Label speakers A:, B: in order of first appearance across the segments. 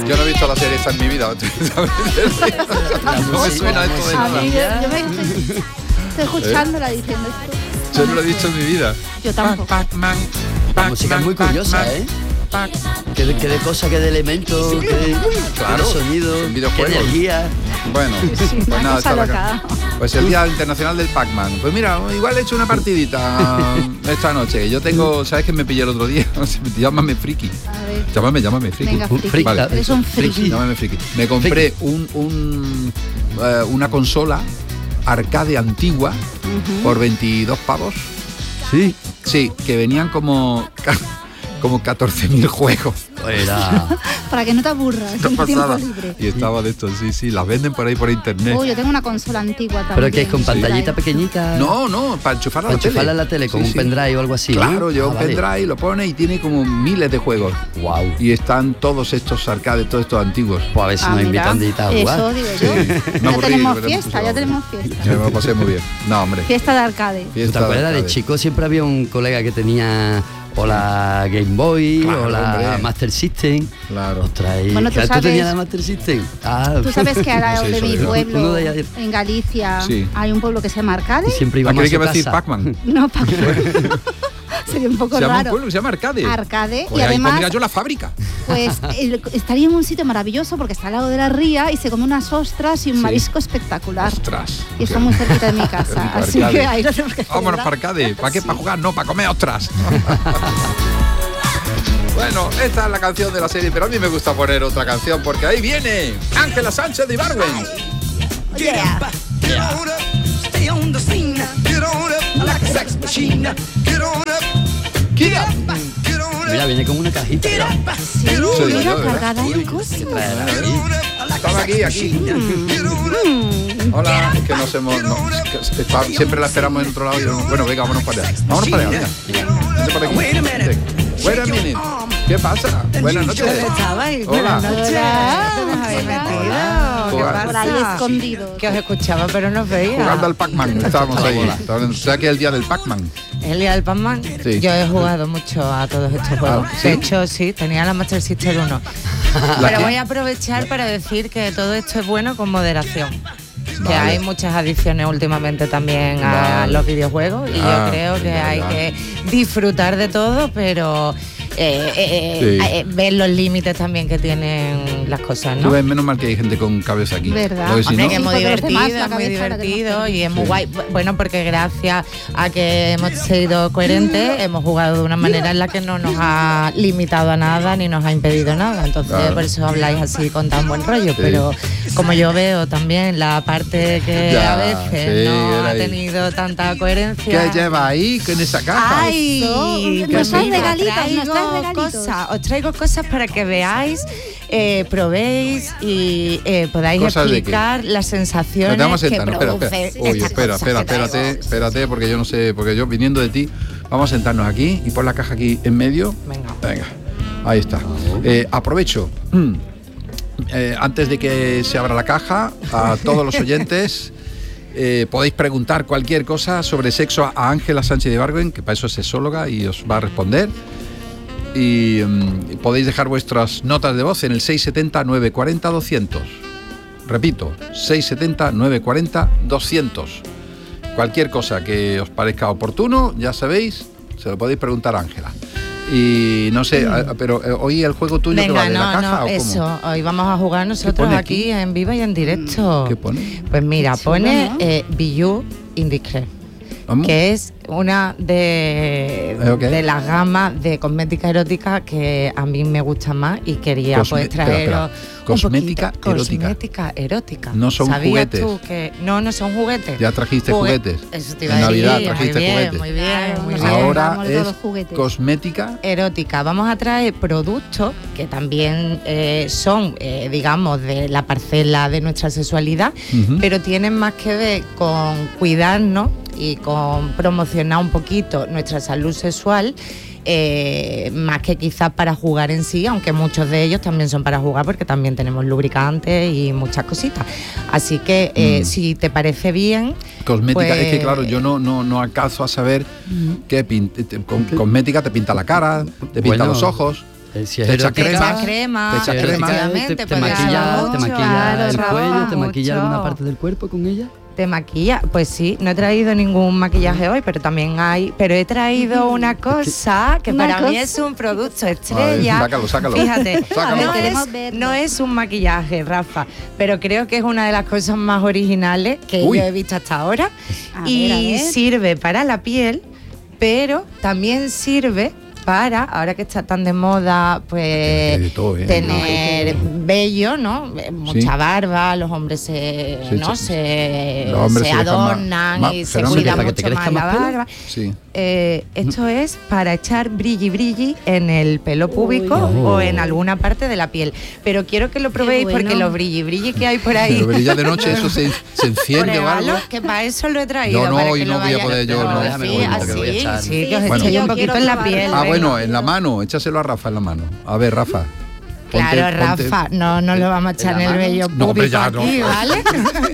A: Yo no he visto la serie esta en mi vida. No me suena esto de nada.
B: Yo me estoy escuchándola diciendo esto.
A: Yo no lo he visto en mi vida.
B: Yo tampoco.
C: La música es muy curiosa, ¿eh? Que de cosas, que de elementos, que de sonido, que de energía.
A: Bueno, pues nada, pues el Día Internacional del Pac-Man. Pues mira, igual he hecho una partidita esta noche. Yo tengo, ¿sabes qué me pillé el otro día? Llámame friki. Llámame friki.
B: Venga, friki.
A: Vale.
B: Eres un friki.
A: Llámame friki. Me compré una consola arcade antigua por 22 pavos.
C: Sí.
A: Sí, que venían como 14.000 juegos.
B: Para que no te aburras en tu tiempo libre.
A: Y estaba de esto, sí, las venden por ahí por internet.
B: Yo tengo una consola antigua también.
C: ¿Pero que es con pantallita pequeñita?
A: No, para enchufarla
C: a la tele. Con un pendrive o algo así.
A: Claro, un pendrive lo pone y tiene como miles de juegos.
C: Wow.
A: Y están todos estos arcades, todos estos antiguos.
C: Pues a ver si nos invitan de a jugar.
B: Eso digo yo. Ya tenemos fiesta.
A: Me lo pasé muy bien. No, hombre.
B: Fiesta de arcade.
C: ¿Te acuerdas? De chico siempre había un colega que tenía o la Game Boy o la Master System.
A: Claro.
C: Ostras,
B: bueno,
C: ¿tú tenías la Master System?
B: Tú sabes que ahora de mi pueblo, en Galicia, hay un pueblo que se llama Arcade.
C: Siempre íbamos a su casa.
A: Decir Pac-Man.
B: No, Pac-Man. Sería un poco raro.
A: Se llama un pueblo que se llama Arcade.
B: Arcade.
A: Pues
B: y además,
A: mira yo la fábrica.
B: Pues estaría en un sitio maravilloso porque está al lado de la ría y se come unas ostras y un marisco espectacular.
A: Ostras.
B: Y está muy cerquita de mi casa. Así que ahí lo tenemos que celebrar.
A: Vámonos para Arcade. ¿Para qué? ¿Para jugar? No, para comer ostras. Bueno, esta es la canción de la serie, pero a mí me gusta poner otra canción porque ahí viene Ángela Sánchez de Ibargüen.
B: Yeah.
C: Mira, viene como una cajita.
B: Sí, mira, cargada de cosas.
A: Estaba aquí. Hola, es que nos hemos... siempre la esperamos en otro lado. Bueno, venga, vámonos para allá. Vámonos para allá, venga. Wait a minute. ¿Qué pasa? Buenas noches.
D: Hola.
A: Hola.
D: ¿Qué pasa?
B: Por ahí escondidos.
D: Que os escuchaba pero no os veía.
A: Jugando al Pac-Man, estábamos ahí. O sea que es el día del Pac-Man.
D: ¿El día del Pac-Man?
A: Sí.
D: Yo he jugado mucho a todos estos juegos.
A: ¿sí?
D: De hecho, sí, tenía la Master System 1. Pero voy a aprovechar para decir que todo esto es bueno con moderación. Que hay muchas adicciones últimamente también a los videojuegos y yo creo que hay que disfrutar de todo, pero ver los límites también que tienen las cosas, ¿no?
A: Tú ves, menos mal que hay gente con cabeza aquí.
B: ¿Verdad?
A: Si no,
D: Que es muy divertido y es muy guay. Bueno, porque gracias a que hemos sido coherentes, hemos jugado de una manera en la que no nos ha limitado a nada ni nos ha impedido nada. Entonces, por eso habláis así con tan buen rollo. Pero como yo veo también la parte que a veces no ha tenido tanta coherencia.
A: ¿Qué lleva ahí con esa caja?
D: ¡Ay!
B: Nos traes regalitos,
D: os traigo cosas para que veáis, probéis y podáis
A: ¿Cosas
D: explicar las sensaciones que produce.
A: Espérate, porque yo no sé, porque yo viniendo de ti, vamos a sentarnos aquí y pon la caja aquí en medio. Venga, ahí está. Aprovecho. Antes de que se abra la caja, a todos los oyentes podéis preguntar cualquier cosa sobre sexo a Ángela Sánchez de Ibargüen, que para eso es sexóloga y os va a responder. Y podéis dejar vuestras notas de voz en el 670 940 200. Repito, 670 940 200. Cualquier cosa que os parezca oportuno, ya sabéis, se lo podéis preguntar a Ángela. Y no sé, pero hoy el juego tuyo.
D: Venga,
A: que va de la caja, ¿o
D: eso.
A: cómo?
D: Hoy vamos a jugar nosotros aquí en vivo y en directo.
A: ¿Qué pone?
D: Pues mira, pone Bijou Indiscret, que es una de las gamas de cosmética erótica que a mí me gusta más y quería traeros
A: cosmética
D: erótica.
A: No son juguetes.
D: ¿Sabías tú que no son juguetes?
A: Ya trajiste juguetes.
D: Eso te iba a
A: en
D: decir.
A: Navidad trajiste juguetes.
D: Muy bien.
A: Ahora es cosmética
D: erótica. Vamos a traer productos que también son, digamos, de la parcela de nuestra sexualidad, pero tienen más que ver con cuidarnos y con promocionar un poquito nuestra salud sexual, más que quizás para jugar en sí, aunque muchos de ellos también son para jugar porque también tenemos lubricantes y muchas cositas. Así que si te parece bien,
A: cosmética,
D: pues,
A: es que claro, yo no alcanzo a saber qué cosmética te pinta la cara, te pinta los ojos.
C: Si es
A: te echas
C: erótica,
D: efectivamente,
C: te
D: puede
C: maquilla,
D: ayudar
C: te
D: mucho,
C: maquilla el
D: claro,
C: cuello, te maquilla
D: mucho.
C: alguna parte del cuerpo con ella.
D: ¿Te maquilla? Pues sí, no he traído ningún maquillaje hoy, pero también hay. Pero he traído una cosa que para mí es un producto estrella.
A: Sácalo.
D: Fíjate,
A: Sácalo.
D: no es un maquillaje, Rafa, pero creo que es una de las cosas más originales que yo he visto hasta ahora.
B: A
D: Y
B: ver.
D: sirve para la piel, pero también sirve para, ahora que está tan de moda, pues
A: De todo,
D: tener vello, ¿no? Mucha
A: Sí.
D: barba, los hombres se,
A: Sí,
D: ¿no?
A: sí.
D: se,
A: Los hombres
D: se
A: se dejan
D: adornan
A: más-
D: y se
A: fenómeno.
D: cuidan
C: ¿Para que te
D: mucho más
C: crezca
D: la
C: más pelo?
D: barba.
A: Sí.
D: Esto es para echar brilli en el pelo púbico o en alguna parte de la piel. Pero quiero que lo probéis
B: bueno.
D: porque los brilli que hay por ahí.
A: Pero brilla de noche, eso se enciende o algo.
D: Que para eso lo he traído.
A: Yo no,
D: para
A: hoy
D: que
A: no
D: lo
A: voy a
D: vaya-
A: poder, yo
C: no.
D: Sí,
C: Déjame un momento, que voy a
D: así,
C: echar.
D: sí, que os
A: Bueno.
D: echéis un
B: Yo
D: poquito
B: quiero
D: en la
B: probarlo.
D: piel.
A: Ah,
D: venga.
A: bueno, en la mano, échaselo a Rafa en la mano. A ver, Rafa. Ponte-
D: Claro,
A: ponte-
D: Rafa, no lo vamos a echar en el vello
A: No, hombre,
D: público
A: ya
D: aquí,
A: no.
D: ¿vale?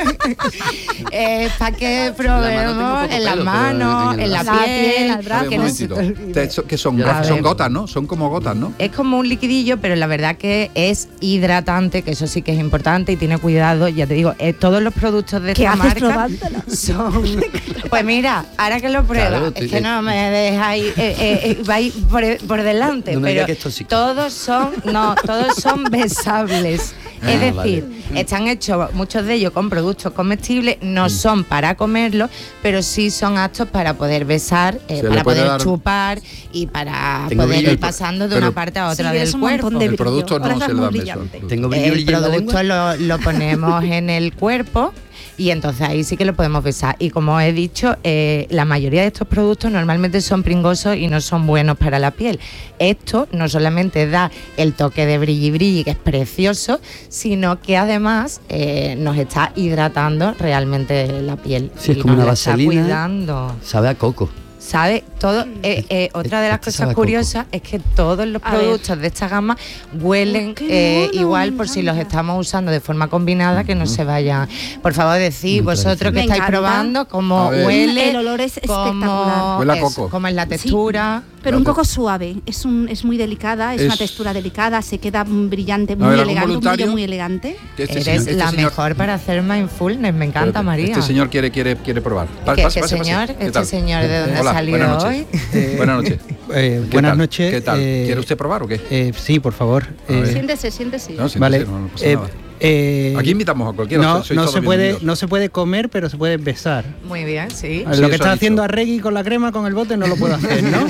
D: Para que probemos
C: poco
D: en la
C: pelo,
D: mano,
C: pero
D: en la
B: la piel,
D: piel,
B: al brazo.
A: Un
D: que no se
A: momentito.
D: te olvide.
A: Que son,
C: Ya,
A: son
D: ver.
A: gotas, ¿no? Son como gotas, ¿no?
D: Es como un liquidillo, pero la verdad que es hidratante, que eso sí que es importante y tiene cuidado. Ya te digo, todos los productos de
B: ¿Qué
D: esta
B: haces
D: marca
B: probándolo?
D: son... Pues mira, ahora que lo pruebas,
C: Claro,
D: es que no me dejáis, vais por delante,
C: No me digas
D: pero
C: que es tóxico.
D: todos son besables. Es decir,
C: vale.
D: están hechos muchos de ellos con productos comestibles, no son para comerlos, pero sí son aptos para poder besar,
A: Se le
D: para
A: puede
D: poder
A: dar-
D: chupar y para
C: Tengo
D: poder
C: brillo,
D: ir pasando de
A: pero-
D: una parte a otra
B: Sí,
D: del
B: es un montón
D: cuerpo.
B: de
A: El
B: brillo.
A: producto no
B: Ahora
A: se
B: es
A: le
B: muy
A: da beso.
B: brillante.
C: Tengo brillo
D: El
C: en la
D: producto
C: lengua.
D: lo ponemos en el cuerpo y entonces ahí sí que lo podemos besar. Y como he dicho, la mayoría de estos productos normalmente son pringosos y no son buenos para la piel. Esto no solamente da el toque de brilli, que es precioso, sino que además nos está hidratando realmente la piel.
C: Sí, es
D: y
C: como
D: nos
C: una
D: la está
C: vaselina.
D: cuidando.
C: Sabe a coco.
D: ¿Sabe? Todo, otra de las
C: Este sabe
D: cosas
C: a
D: curiosas es que todos los
B: A ver.
D: productos de esta gama huelen
B: Qué mono,
D: igual
B: me
D: por si los
B: encanta.
D: estamos usando de forma combinada, que no se vayan. Por favor, decid
C: Muy
D: vosotros que
B: Me
D: estáis
B: encanta.
D: probando
A: A
D: cómo
A: ver.
D: huele,
B: El olor es espectacular.
D: cómo,
A: Huele a
D: eso,
A: coco.
D: cómo es la textura.
B: Pero un coco suave, es muy delicada, es una
A: Es-
B: textura delicada, se queda brillante,
A: A
B: muy
A: ver, ¿algún
B: elegante, un
A: voluntario?
B: brillo muy elegante.
A: Que
D: Eres
A: este
D: la
A: señor-
D: mejor para hacer mindfulness, me encanta,
A: Espérate,
D: María.
A: Este señor quiere probar.
D: ¿Qué,
A: Pase,
D: este
A: pase, pase.
D: señor,
A: ¿Qué
D: este
A: tal?
D: señor de dónde
A: Hola,
D: ha salido
A: buenas
D: hoy?
A: noches. Buenas noches. ¿Qué
E: Buenas
A: tal?
E: noches.
A: ¿Qué tal? ¿Quiere usted probar o qué?
E: Sí, por favor.
A: A ver.
B: Siéntese.
A: No, sí,
E: Vale.
A: no pasa
E: eh,
A: nada.
E: eh,
A: Aquí invitamos a cualquiera.
E: no,
A: sois
E: no
A: todos
E: se puede,
A: bienvenidos.
E: no se puede comer, pero se puede besar.
D: Muy bien, sí.
A: Sí,
E: Lo que
A: eso
E: está
A: ha
E: haciendo
A: dicho.
E: Arregui con la crema, con el bote, no lo puedo hacer, ¿no?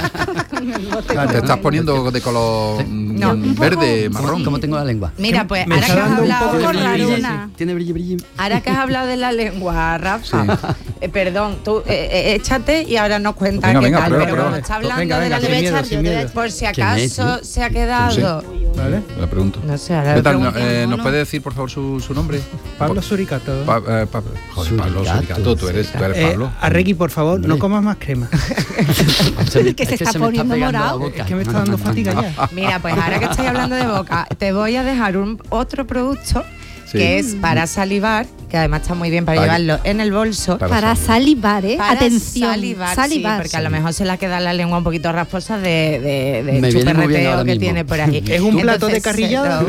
A: Te estás poniendo de color
D: No, un
A: verde, marrón.
C: ¿Cómo tengo la lengua?
D: Mira, pues
E: me
D: ahora que
E: está
D: has
E: dando un
D: hablado
E: poco de
B: Poco
E: brillo.
B: raruna.
C: Tiene brillo.
D: Ahora que has hablado de la lengua, Rafa, perdón, tú échate y ahora nos cuentas
A: Venga,
D: qué
A: venga,
D: tal,
A: prueba,
D: pero
A: prueba.
D: como está hablando
E: Venga,
D: de la
E: sin
D: lengua,
E: miedo, sin miedo.
D: por si
C: ¿Quién es,
D: acaso
C: no?
D: se ha quedado...
E: ¿Vale?
A: Le pregunto.
D: No sé, ahora
A: ¿Qué
D: le
A: tal?
D: pregunto.
A: ¿Nos puede decir, por favor, su nombre?
E: Pablo Suricato.
A: Joder, Pablo Suricato, tú eres Pablo.
E: Arregui, por favor, no comas más crema.
B: Que se está poniendo morado.
E: Es que me está dando fatiga ya.
D: Mira, pues ahora que estoy hablando de boca, te voy a dejar otro producto
A: Sí.
D: que es para salivar, que además está muy bien para
A: Vale.
D: llevarlo en el bolso.
B: Para salivar, ¿eh?
D: Para
B: Atención.
D: salivar,
B: salivar.
D: sí, porque a lo mejor se le queda la lengua un poquito rasposa de
C: Me viene muy bien
D: chuperreteo
C: ahora
D: que
C: mismo.
D: tiene por ahí.
E: ¿Es un plato de carrillada?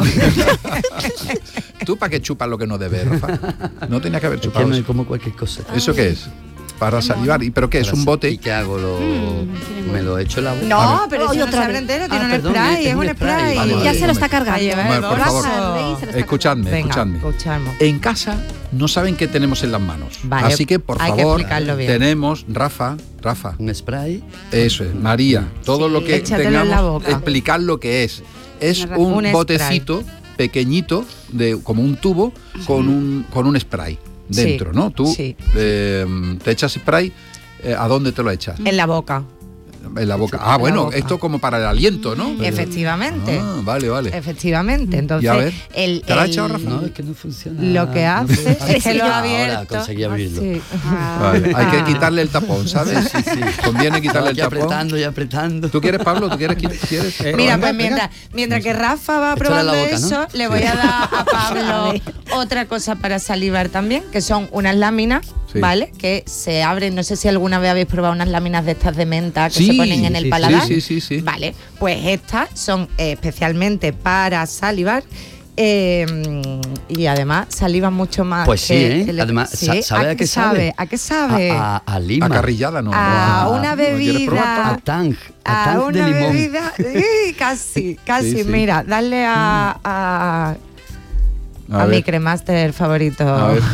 A: ¿Tú para qué chupas lo que no debes, Rafa? No tenía que haber
C: Que
A: chupado
C: me
A: eso.
C: como cualquier cosa.
A: ¿Eso qué es? Para salivar. ¿Pero qué es? ¿Un
C: ¿Y
A: bote?
C: qué hago?
B: tiene
C: Me lo echo en la boca.
A: A
D: No,
A: ver.
D: pero
B: Hoy
D: eso no
B: otra
D: se abre
B: vez.
D: entero, tiene
C: Ah,
D: un
C: perdón,
D: spray,
C: este
D: es un spray.
C: Vale,
B: Ya
C: vale.
B: se lo está
D: A
B: cargando.
D: llevar el
A: Bueno, por favor,
D: bolso.
A: Escuchadme.
D: Escuchamos.
A: En casa no saben qué tenemos en las manos.
D: Vale,
A: Así que, por
D: hay que
A: favor,
D: explicarlo bien.
A: tenemos, Rafa,
C: Un spray.
A: eso es, María, todo
D: Sí,
A: lo que
D: échatelo en la
A: tengamos,
D: boca.
A: explicar lo que es. Es
D: Un
A: un
D: spray.
A: botecito pequeñito, como un tubo, con un spray dentro,
D: Sí,
A: ¿no? Tú
D: sí.
A: te echas spray, ¿a dónde te lo echas?
D: En la boca,
A: En la boca. Ah,
D: la
A: bueno,
D: boca.
A: esto como para el aliento, ¿no?
D: efectivamente.
A: Ah, vale, vale.
D: Efectivamente, entonces
A: Y a ver,
D: el,
A: ¿te la ha
D: el-
A: echado, Rafa?
C: No, es que no funciona.
D: lo que hace es que lo ha abierto.
C: Ahora conseguí abrirlo.
D: Sí.
A: Vale, hay que
D: Ah.
A: quitarle el tapón, ¿sabes?
C: Sí, sí.
A: Conviene quitarle el
C: Aquí
A: tapón.
C: apretando y apretando.
A: ¿Tú quieres, Pablo? ¿Tú quieres? ¿Quieres?
D: Mira,
E: venga,
D: pues mientras que Rafa va
C: Esto era
D: probando
C: la boca, ¿no?
D: eso, le voy a dar a Pablo otra cosa para salivar también, que son unas láminas
A: Sí.
D: ¿Vale? Que se abren, no sé si alguna vez habéis probado unas láminas de estas de menta que
A: Sí,
D: se ponen en el paladar.
A: Sí.
D: Vale, pues estas son especialmente para salivar. Y además salivan mucho más.
C: Pues sí, además,
D: ¿sí?
C: ¿sabe a qué sabe?
D: ¿A qué sabe?
C: A lima.
A: A carrillada, no.
D: A una bebida.
C: A tang
D: A una
C: de limón.
D: bebida. Casi,
A: Sí.
D: mira, darle a
A: ver.
D: mi cremaster favorito.
A: A ver.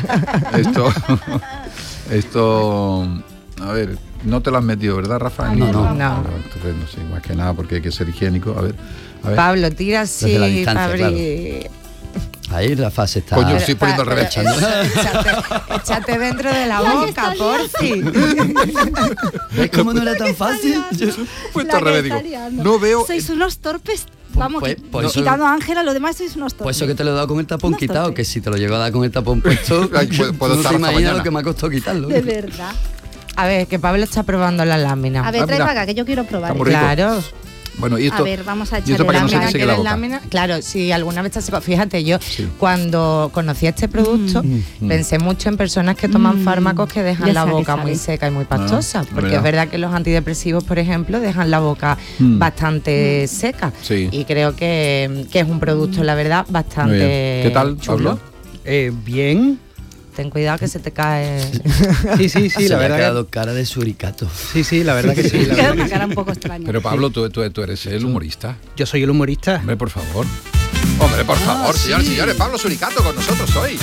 A: Esto. A ver, no te lo has metido, ¿verdad, Rafa?
C: No.
A: Estupendo, sí, más que nada porque hay que ser higiénico. A ver.
D: Pablo, tira así,
C: Desde la distancia,
D: Fabri.
C: Ahí Rafa se está...
A: Coño, yo estoy poniendo al revés.
D: Échate dentro de la boca, porfi.
C: ¿Ves cómo no era tan fácil?
A: Puesto al revés, digo. No veo.
B: Sois unos torpes. Vamos,
C: pues eso-
B: quitando a Ángela, lo demás sois unos torpes.
C: Pues eso que te lo he dado con el tapón
B: Unos
C: quitado,
B: torpes.
C: que si te lo llego a dar con el tapón puesto,
A: Ay, puedo
C: no
A: estar
C: te
A: hasta
C: imaginas
A: mañana.
C: lo que me ha costado quitarlo.
B: De verdad.
D: A ver, que Pablo está probando la lámina.
B: A ver, trae
A: mira.
B: para acá, que yo quiero probar.
A: Está muy rico.
D: Claro.
A: Bueno, y esto.
B: A ver, vamos a
A: ¿y esto
B: echarle
A: para que no se
B: lámina,
A: te seque la
D: ¿Quieres
A: boca?
D: lámina? Claro, si alguna vez te has secado. Fíjate, yo
A: Sí.
D: cuando conocí este producto pensé mucho en personas que toman fármacos que dejan
B: Ya
D: la
B: sabe,
D: boca
B: sabe.
D: muy seca y muy pastosa. Porque
A: ¿verdad?
D: es verdad que los antidepresivos, por ejemplo, dejan la boca bastante seca.
A: Sí.
D: Y creo que es un producto, la verdad,
A: Muy
D: bastante
A: bien. ¿Qué tal,
D: chulo.
A: Pablo?
E: Bien.
D: Ten cuidado que se te cae.
E: Sí,
C: Se
E: la
C: le ha
E: verdad
C: quedado cara de suricato.
E: Sí, la verdad que sí. La
B: Queda
E: verdad
B: una
E: que
B: cara un poco extraña.
A: Pero Pablo, tú eres el humorista.
E: yo soy el humorista.
A: Hombre, por favor. Hombre, por favor, señores, Pablo Suricato con nosotros hoy.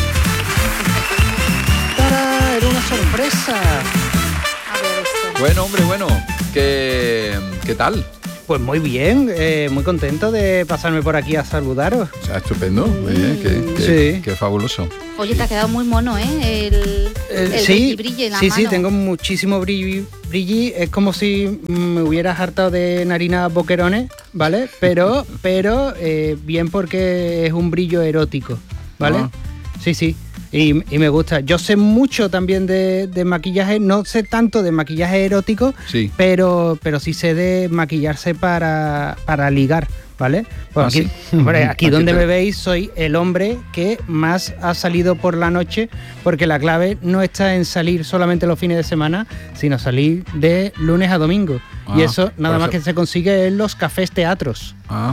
E: ¡Tara! Era una sorpresa.
B: A ver, esto.
A: Bueno, hombre, bueno. ¿Qué tal?
E: Pues muy bien, muy contento de pasarme por aquí a saludaros.
A: O sea, estupendo. Muy bien,
E: Sí.
A: qué fabuloso.
B: Oye, te ha quedado muy mono, ¿eh? El
E: sí,
B: brille en la
E: sí,
B: mano.
E: tengo muchísimo brilli. Es como si me hubieras hartado de narinas boquerones, ¿vale? Pero bien porque es un brillo erótico, ¿vale?
A: Ah.
E: Sí. Y me gusta. Yo sé mucho también de maquillaje, no sé tanto de maquillaje erótico,
A: Sí.
E: pero sí sé de maquillarse para ligar, ¿vale? Pues aquí,
A: sí.
E: hombre, aquí
A: Aquí
E: donde
A: te-
E: me veis soy el hombre que más ha salido por la noche, porque la clave no está en salir solamente los fines de semana, sino salir de lunes a domingo. Y eso nada
A: por
E: más
A: eso-
E: que se consigue en los cafés teatros.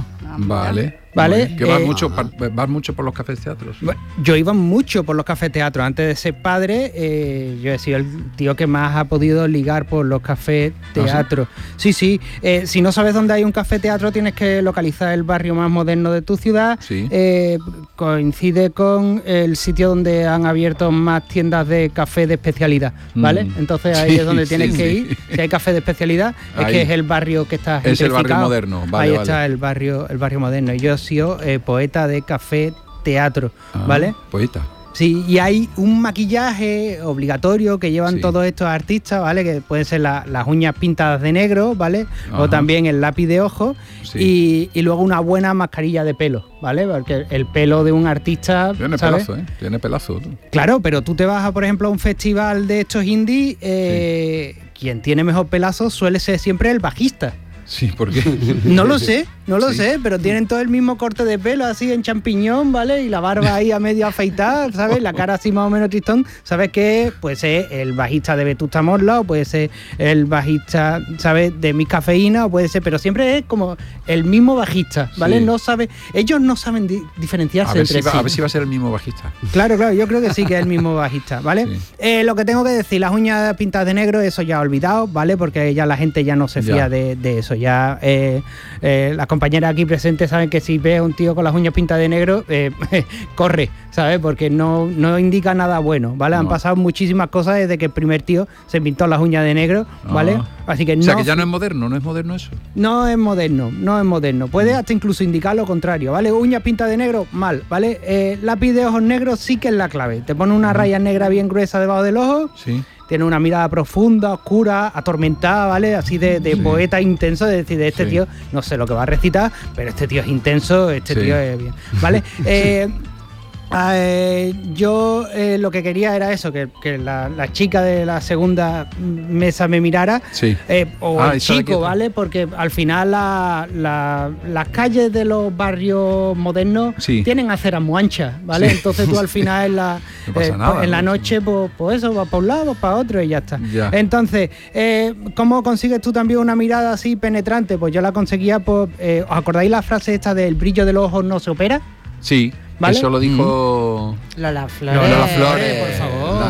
A: Vale.
E: Vale,
A: Muy bien. Que vas mucho por los cafés teatros.
E: Bueno, yo iba mucho por los cafés teatros. Antes de ser padre, yo he sido el tío que más ha podido ligar por los cafés teatros. Sí. Si no sabes dónde hay un café teatro, tienes que localizar el barrio más moderno de tu ciudad.
A: Sí.
E: Coincide con el sitio donde han abierto más tiendas de café de especialidad, ¿vale? Entonces ahí
A: Sí,
E: es donde tienes
A: sí,
E: que
A: sí.
E: ir. Si hay café de especialidad, es
A: Ahí.
E: que es el barrio que está
A: Es el barrio
E: gentrificado.
A: moderno, vale,
E: Ahí
A: vale.
E: está el barrio moderno. Y yo he sido poeta de café teatro, ¿vale?
A: Poeta.
E: Sí, y hay un maquillaje obligatorio que llevan
A: Sí.
E: todos estos artistas, ¿vale? Que pueden ser las uñas pintadas de negro, ¿vale?
A: Ajá.
E: O también el lápiz de ojo
A: Sí.
E: y luego una buena mascarilla de pelo, ¿vale? Porque el pelo de un artista,
A: Tiene
E: ¿sabes?
A: pelazo, ¿eh? Tiene pelazo. Tú.
E: Claro, pero tú te vas a, por ejemplo, a un festival de estos indie, quien tiene mejor pelazo suele ser siempre el bajista.
A: Sí, ¿por qué?
E: No lo sé,
A: Sí.
E: pero tienen todo el mismo corte de pelo así en champiñón, ¿vale? Y la barba ahí a medio afeitada, ¿sabes? La cara así más o menos tristón. ¿Sabes qué? Puede ser el bajista de Vetusta Morla o puede ser el bajista, ¿sabes? De Miss Cafeína o puede ser, pero siempre es como el mismo bajista, ¿vale?
A: Sí.
E: No sabe, ellos no saben diferenciarse entre sí.
A: A ver si va a ser el mismo bajista.
E: Claro, yo creo que sí que es el mismo bajista, ¿vale?
A: Sí.
E: Lo que tengo que decir, las uñas pintadas de negro, eso ya olvidado, ¿vale? Porque ya la gente ya no se fía
A: Ya.
E: de eso. Ya las compañeras aquí presentes saben que si ves a un tío con las uñas pintadas de negro, corre, ¿sabes? Porque no indica nada bueno, ¿vale? Han
A: No.
E: pasado muchísimas cosas desde que el primer tío se pintó las uñas de negro, ¿vale?
A: Ah.
E: Así que
A: O sea, que ya no es moderno eso.
E: no es moderno. Puede hasta incluso indicar lo contrario, ¿vale? Uñas pintadas de negro, mal, ¿vale? Lápiz de ojos negros sí que es la clave. Te pone una raya negra bien gruesa debajo del ojo,
A: Sí.
E: tiene una mirada profunda, oscura, atormentada, ¿vale? Así de poeta intenso, de decir, de este
A: Sí.
E: tío, no sé lo que va a recitar, pero este tío es intenso, este
A: Sí.
E: tío es bien, ¿vale? Yo lo que quería era eso, que la chica de la segunda mesa me mirara,
A: sí.
E: O el chico, ¿vale? Porque al final las calles de los barrios modernos tienen aceras muy anchas, ¿vale? Sí. Entonces tú al final en la noche, pues eso, vas para un lado, vas para otro y ya está. Ya. Entonces, ¿cómo consigues tú también una mirada así penetrante? Pues yo la conseguía, ¿os acordáis la frase esta del brillo de los ojos no se opera?
A: Sí. ¿Vale? Eso lo dijo
D: Lola Flores.
E: Lola Flores, por favor.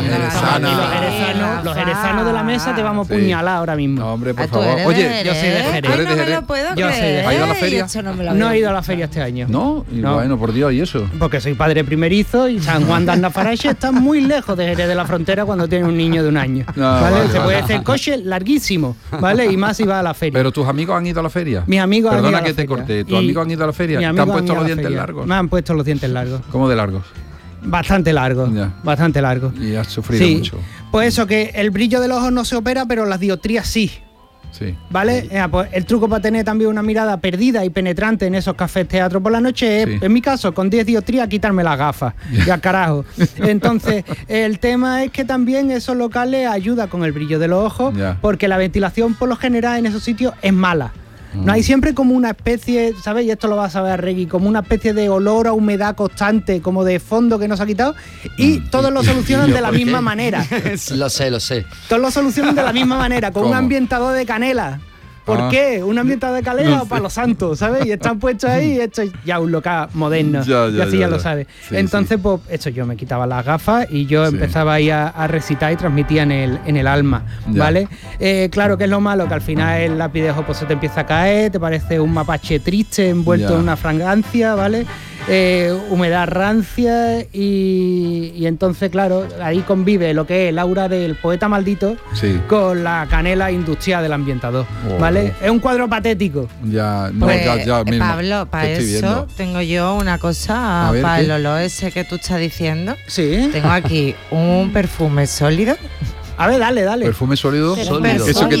E: Los jerezanos de la mesa te vamos a puñalar ahora mismo.
A: No, hombre, por favor. Oye,
E: yo soy de Jerez.
D: Ay, no me lo puedo creer.
A: ¿Has ido a la feria?
E: No he ido a la feria este año.
A: ¿No? Y bueno, por Dios, ¿y eso?
E: Porque soy padre primerizo y San Juan de Arnafarache está muy lejos de Jerez de la Frontera cuando tiene un niño de 1 año. No, ¿vale? Se puede hacer coche larguísimo, ¿vale? Y más si va a la feria.
A: ¿Pero tus amigos han ido a la feria?
E: Mis amigos han ido a la feria.
A: Perdona que te corté. ¿Tus amigos han ido a la feria? ¿Te han puesto los dientes largos?
E: Me han puesto los dientes largos.
A: ¿Cómo de largos?
E: Bastante largo, bastante largo.
A: Y has sufrido mucho.
E: Pues eso, que el brillo de los ojos no se opera, pero las dioptrías sí.
A: Sí.
E: ¿Vale? Pues el truco para tener también una mirada perdida y penetrante en esos cafés teatro por la noche es, en mi caso, con 10 dioptrías, quitarme las gafas. Ya carajo. Entonces, el tema es que también esos locales ayudan con el brillo de los ojos, porque la ventilación por lo general en esos sitios es mala. No hay siempre como una especie, ¿sabes? Y esto lo va a saber Regui, como una especie de olor a humedad constante, como de fondo que no se ha quitado, y todos lo solucionan de la misma manera.
C: Lo sé.
E: Todos lo solucionan de la misma manera, con un ambientador de canela. ¿Por qué? ¿Un ambientador de canela o Palo Santo? ¿Sabes? Y están puestos ahí, y esto es ya un local moderno. Y así ya lo sabes. Sí, entonces, pues, eso, yo me quitaba las gafas y yo empezaba ahí a recitar y transmitía en el alma, ¿vale? Claro que es lo malo, que al final el lápiz de ojo pues, se te empieza a caer, te parece un mapache triste envuelto en una fragancia, ¿vale? Humedad rancia y entonces, claro, ahí convive lo que es el aura del poeta maldito con la canela industrial del ambientador, ¿vale? Es un cuadro patético.
A: Ya, no,
D: pues,
A: ya mismo,
D: Pablo, para eso tengo yo una cosa para el olor ese que tú estás diciendo.
E: Sí.
D: Tengo aquí un perfume sólido.
E: A ver, dale.
A: Perfume sólido.
B: Eso
A: que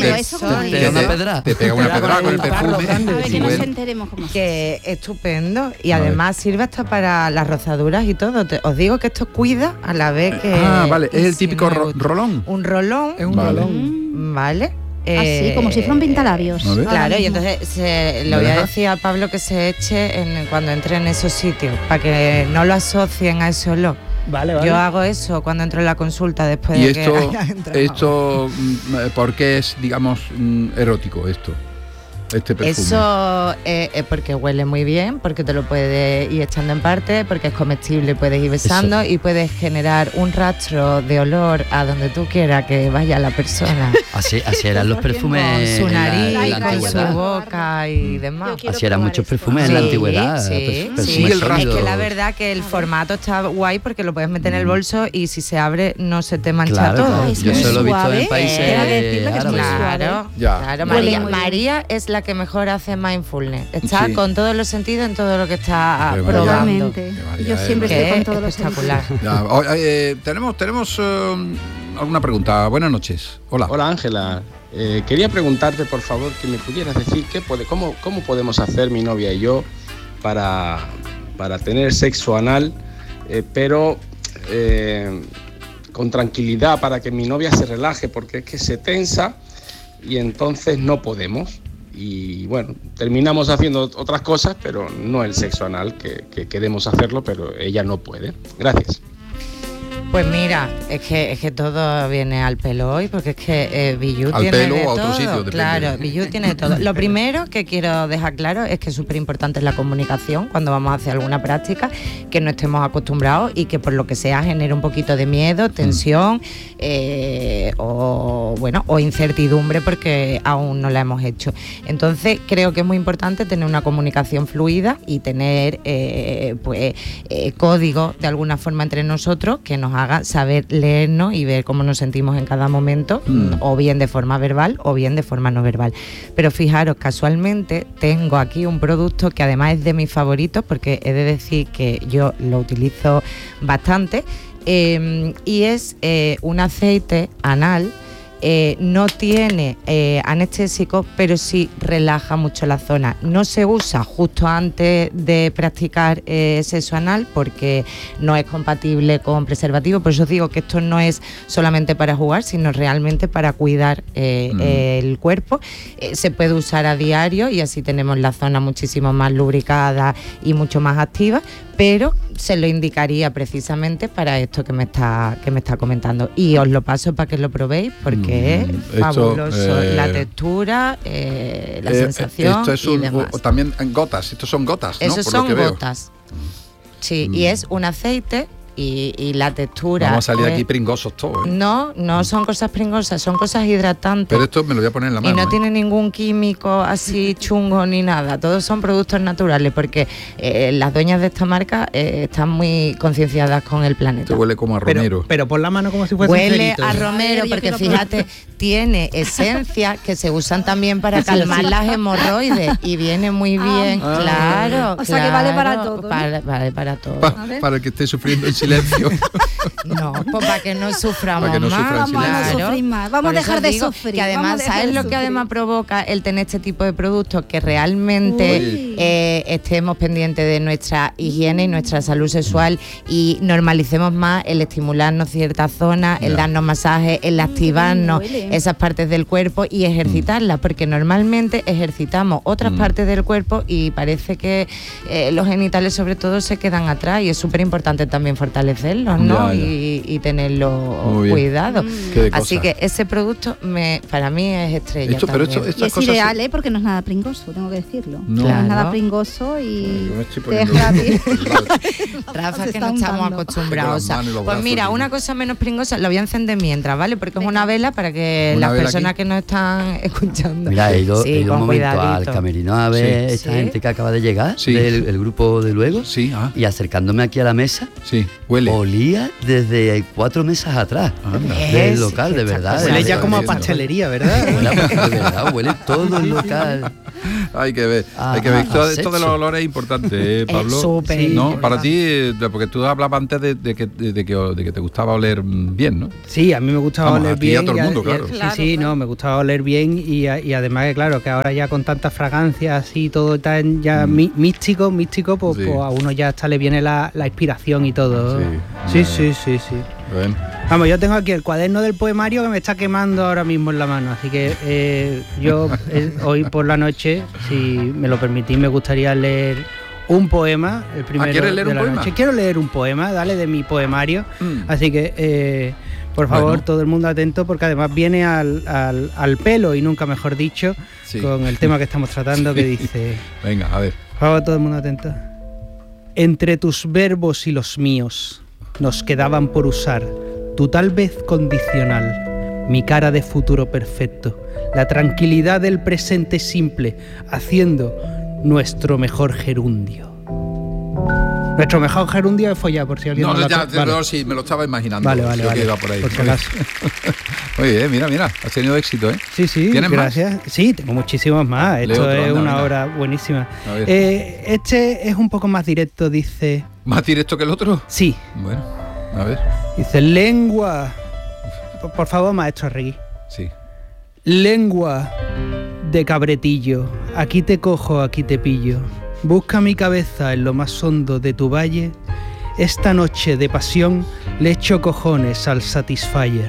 C: te
A: pega una pedra con el perfume.
B: A ver, que nos enteremos cómo
D: que es estupendo y además sirve hasta para las rozaduras y todo. Os digo que esto cuida a la vez que...
A: vale, es el típico rolón.
D: Un rolón.
E: Es un rolón.
D: Vale.
B: Así, como si fuera un pintalabios.
D: Claro, y entonces le voy a decir a Pablo que se eche cuando entre en esos sitios, para que no lo asocien a ese olor.
E: Vale.
D: Yo hago eso cuando entro en la consulta después
A: de
D: que
A: esto, ¿por qué es, digamos, erótico esto? Este perfume.
D: Eso es porque huele muy bien, porque te lo puedes ir echando en parte, porque es comestible, puedes ir besando y puedes generar un rastro de olor a donde tú quieras que vaya la persona.
C: Así eran los perfumes
D: con su nariz,
C: en la
D: con su boca y demás.
C: Así eran muchos perfumes en la antigüedad.
D: Sí. Es que la verdad que el formato está guay porque lo puedes meter en el bolso y si se abre no se te mancha todo.
C: Yo eso lo he visto en países
D: árabes. Claro, María es la que mejor hace mindfulness. Está con todos los sentidos en todo lo que está probando.
B: Yo siempre estoy con todos los
D: espectacular.
A: Tenemos alguna pregunta. Buenas noches. Hola.
F: Hola, Ángela. Quería preguntarte, por favor, que me pudieras decir cómo podemos hacer mi novia y yo para tener sexo anal, pero con tranquilidad, para que mi novia se relaje, porque es que se tensa y entonces no podemos. Y bueno, terminamos haciendo otras cosas, pero no el sexo anal, que queremos hacerlo, pero ella no puede. Gracias.
D: Pues mira, es que todo viene al pelo hoy, porque es que Billu tiene
A: pelo
D: de
A: o a otro
D: todo.
A: sitio, depende.
D: Claro, Billu tiene de todo. Lo primero que quiero dejar claro es que es súper importante la comunicación cuando vamos a hacer alguna práctica, que no estemos acostumbrados y que por lo que sea genere un poquito de miedo, tensión o incertidumbre porque aún no la hemos hecho. Entonces creo que es muy importante tener una comunicación fluida y tener códigos de alguna forma entre nosotros que nos haga saber leernos y ver cómo nos sentimos en cada momento, o bien de forma verbal o bien de forma no verbal. Pero fijaros, casualmente tengo aquí un producto que además es de mis favoritos, porque he de decir que yo lo utilizo bastante, y es un aceite anal no tiene anestésico, pero sí relaja mucho la zona. No se usa justo antes de practicar sexo anal porque no es compatible con preservativo, por eso os digo que esto no es solamente para jugar, sino realmente para cuidar el cuerpo. Se puede usar a diario y así tenemos la zona muchísimo más lubricada y mucho más activa, pero se lo indicaría precisamente para esto que me está comentando. Y os lo paso para que lo probéis porque es fabuloso. La textura, la sensación
A: esto es
D: y demás.
A: También en gotas, estos son gotas, ¿no?
D: Esos son gotas. Sí, y es un aceite y la textura.
A: Vamos a salir aquí pringosos todos, ¿eh?
D: No son cosas pringosas, son cosas hidratantes.
A: Pero esto me lo voy a poner en la mano.
D: Y no tiene ningún químico así chungo ni nada. Todos son productos naturales porque las dueñas de esta marca están muy concienciadas con el planeta.
A: Esto huele como a romero.
E: Pero pon la mano como si fuese
D: huele
E: un cerito.
D: A romero porque fíjate, tiene esencias que se usan también para calmar las hemorroides y viene muy bien, claro.
B: O sea que vale para todo, ¿no?
D: Vale para todo.
A: Para el que esté sufriendo en silencio.
D: No, pues para que no suframos
A: para que no
D: más.
B: Vamos a no sufrir más. Vamos a dejar de sufrir.
D: Que además, ¿sabes lo que además provoca el tener este tipo de productos? Que realmente estemos pendientes de nuestra higiene y nuestra salud sexual y normalicemos más el estimularnos ciertas zonas, el darnos masajes, el activarnos esas partes del cuerpo y ejercitarlas, porque normalmente ejercitamos otras partes del cuerpo y parece que los genitales sobre todo se quedan atrás y es súper importante también fortalecerlos, ¿no? Y tenerlo cuidado. Así que ese producto para mí es estrella.
B: Y es ideal, porque no es nada pringoso, tengo que decirlo. No es nada pringoso y te es gratis.
D: Rafa, que no estamos acostumbrados. Pues mira, una cosa menos pringosa, la voy a encender mientras, ¿vale? Porque es una vela para que las personas que nos están escuchando.
C: Mira, he ido un momento al camerino a ver esta gente que acaba de llegar, del grupo de luego, y acercándome aquí a la mesa,
A: huele.
C: Olía desde 4 mesas atrás del local, de verdad.
E: Huele ya como a pastelería, ¿verdad?
C: Huele todo el local.
A: Hay que ver. Esto de los olores es importante, Pablo.
D: Súper.
A: ¿No? Para ti, porque tú hablabas antes de que te gustaba oler bien, ¿no?
E: Sí, a mí me gustaba oler bien.
A: A todo el mundo, claro.
E: No, me gustaba oler bien y además que claro, que ahora ya con tantas fragancias y todo tan ya místico, pues a uno ya hasta le viene la inspiración y todo. Sí.
A: Bueno.
E: Vamos, yo tengo aquí el cuaderno del poemario que me está quemando ahora mismo en la mano, así que yo hoy por la noche, si me lo permitís, me gustaría leer un poema, el primero
A: ¿quieres leer
E: de
A: un
E: la
A: poema?
E: noche. Quiero leer un poema, dale, de mi poemario, así que por favor, todo el mundo atento, porque además viene al pelo, y nunca mejor dicho, con el tema que estamos tratando, que dice...
A: Venga, a ver.
E: Por favor, todo el mundo atento. Entre tus verbos y los míos nos quedaban por usar tu tal vez condicional, mi cara de futuro perfecto, la tranquilidad del presente simple, haciendo nuestro mejor gerundio. Nuestro mejor gerundio es follar, por si alguien
A: sí, me lo estaba imaginando.
E: Vale.
A: Iba por ahí.
E: Por si acaso.
A: Muy bien, mira, has tenido éxito, ¿eh?
E: Sí, gracias. Más? Sí, tengo muchísimos más. Esto es una obra buenísima. Este es un poco más directo, dice...
A: ¿Más directo que el otro?
E: Sí.
A: Bueno, a ver.
E: Dice, lengua... Por favor, maestro Arregui.
A: Sí.
E: Lengua de cabretillo, aquí te cojo, aquí te pillo. Busca mi cabeza en lo más hondo de tu valle. Esta noche de pasión le echo cojones al Satisfyer.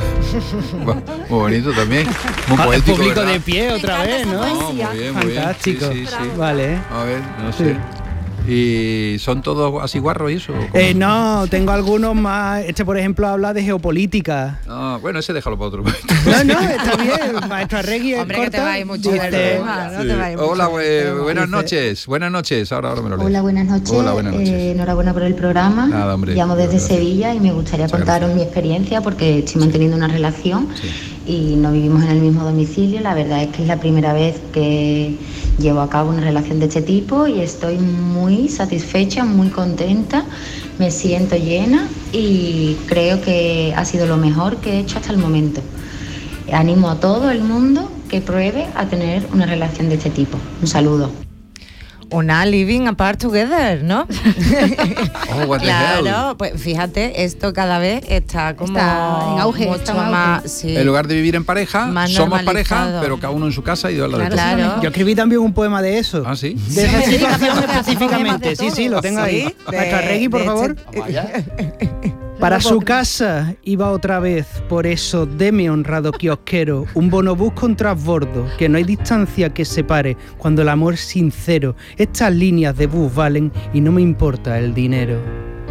A: Muy bonito también. Muy poético,
E: público,
A: ¿verdad?
E: De pie otra vez, ¿no?
A: Muy bien,
E: fantástico.
A: Sí.
E: Vale.
A: A ver, no sé. ¿Y son todos así guarros y eso?
E: No, tengo algunos más. Este, por ejemplo, habla de geopolítica.
A: Bueno, ese déjalo para otro.
E: No, está bien. Maestro Arregui.
D: Hombre, que te va a ir mucho
A: Hola, buenas noches. Buenas noches. Ahora me lo leo.
G: Hola, buenas noches. Enhorabuena por el programa.
A: Nada, hombre.
G: Llamo desde Sevilla y me gustaría contaros mi experiencia porque estoy manteniendo una relación y no vivimos en el mismo domicilio. La verdad es que es la primera vez que llevo a cabo una relación de este tipo y estoy muy satisfecha, muy contenta, me siento llena y creo que ha sido lo mejor que he hecho hasta el momento. Animo a todo el mundo que pruebe a tener una relación de este tipo. Un saludo.
D: una living apart together, ¿no?
A: Oh, what the
D: claro,
A: hell.
D: pues fíjate, esto cada vez está como
B: Está en auge,
D: mucho
B: está en auge.
D: más. Sí.
A: En lugar de vivir en pareja,
D: Más
A: somos pareja,
D: normalizado.
A: pero cada uno en su casa y Dios la de todos.
D: Claro.
E: Yo escribí también un poema de eso.
A: Ah, sí.
E: De esa
B: Sí,
E: situación
B: hacemos
E: específicamente.
B: de
E: Sí,
B: todo.
E: lo tengo ahí.
D: Sí,
E: Maestra Regui, por favor.
C: Vamos allá.
E: Para su casa iba otra vez, por eso deme honrado kiosquero, un bonobús con trasbordo, que no hay distancia que separe cuando el amor es sincero. Estas líneas de bus valen y no me importa el dinero.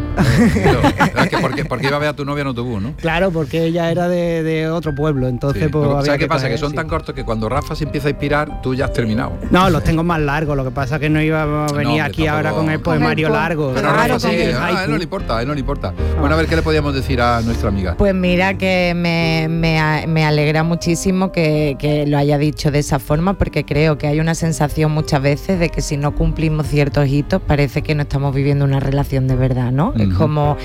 A: Porque iba a ver a tu novia en autobús, ¿no?
E: Claro, porque ella era de otro pueblo, entonces
A: Sí.
E: pues había
A: ¿Sabes qué pasa?
E: coger,
A: Que son
E: sí.
A: tan cortos que cuando Rafa se empieza a inspirar, tú ya has terminado.
E: No, los tengo más largos, lo que pasa es que no iba a venir
A: hombre,
E: aquí ahora
A: tampoco.
E: con el poemario largo.
A: Pero
B: Claro,
A: Rafa sigue.
E: el
A: A él
E: haiku.
A: no le importa, a él no le importa. Bueno, a ver qué le podíamos decir a nuestra amiga.
D: Pues mira que me alegra muchísimo que lo haya dicho de esa forma, porque creo que hay una sensación muchas veces de que si no cumplimos ciertos hitos parece que no estamos viviendo una relación de verdad, ¿no? Es como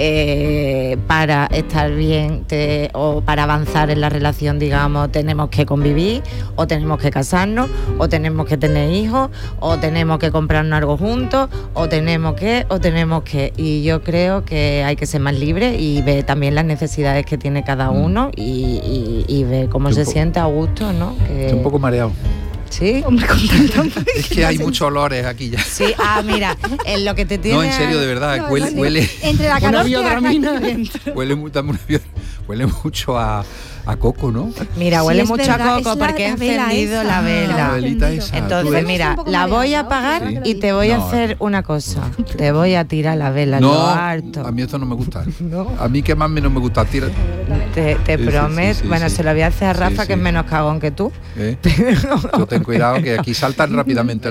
D: para estar bien o para avanzar en la relación, digamos, tenemos que convivir, o tenemos que casarnos, o tenemos que tener hijos, o tenemos que comprarnos algo juntos, o tenemos que. Y yo creo que hay que ser más libre y ver también las necesidades que tiene cada uno y ver cómo se siente a gusto, ¿no?
A: Estoy un poco mareado.
D: Sí.
B: Hombre, con tanto-
A: Es que hay muchos olores aquí ya.
D: Sí, mira, en lo que te tiene.
A: No, en serio, de verdad,
B: No,
A: huele,
B: no,
A: huele,
B: Entre la
E: Una
B: calor que
E: biodramina.
B: hace aquí dentro.
A: huele mucho a coco, ¿no?
D: Mira,
B: Sí,
D: huele
B: es
D: mucho
B: verdad,
D: a coco
B: es la-
D: porque he
B: la vela
D: encendido
B: esa.
D: la
A: La
D: vela.
A: velita esa.
D: Entonces,
A: ¿Tú ves?
D: mira,
B: un poco
D: la voy a
B: mareado,
D: apagar
A: sí.
D: y te voy a
A: No.
D: hacer una cosa. Te voy a tirar la vela,
A: No,
D: lo harto.
A: a mí esto no me gusta. A mí que más no me gusta. Tira.
D: Te
A: Sí, sí,
D: prometo.
A: sí,
D: Bueno,
A: sí.
D: se lo voy a hacer a
A: Sí,
D: Rafa,
A: sí.
D: que es menos cagón que tú.
A: Tú ten cuidado que aquí saltan rápidamente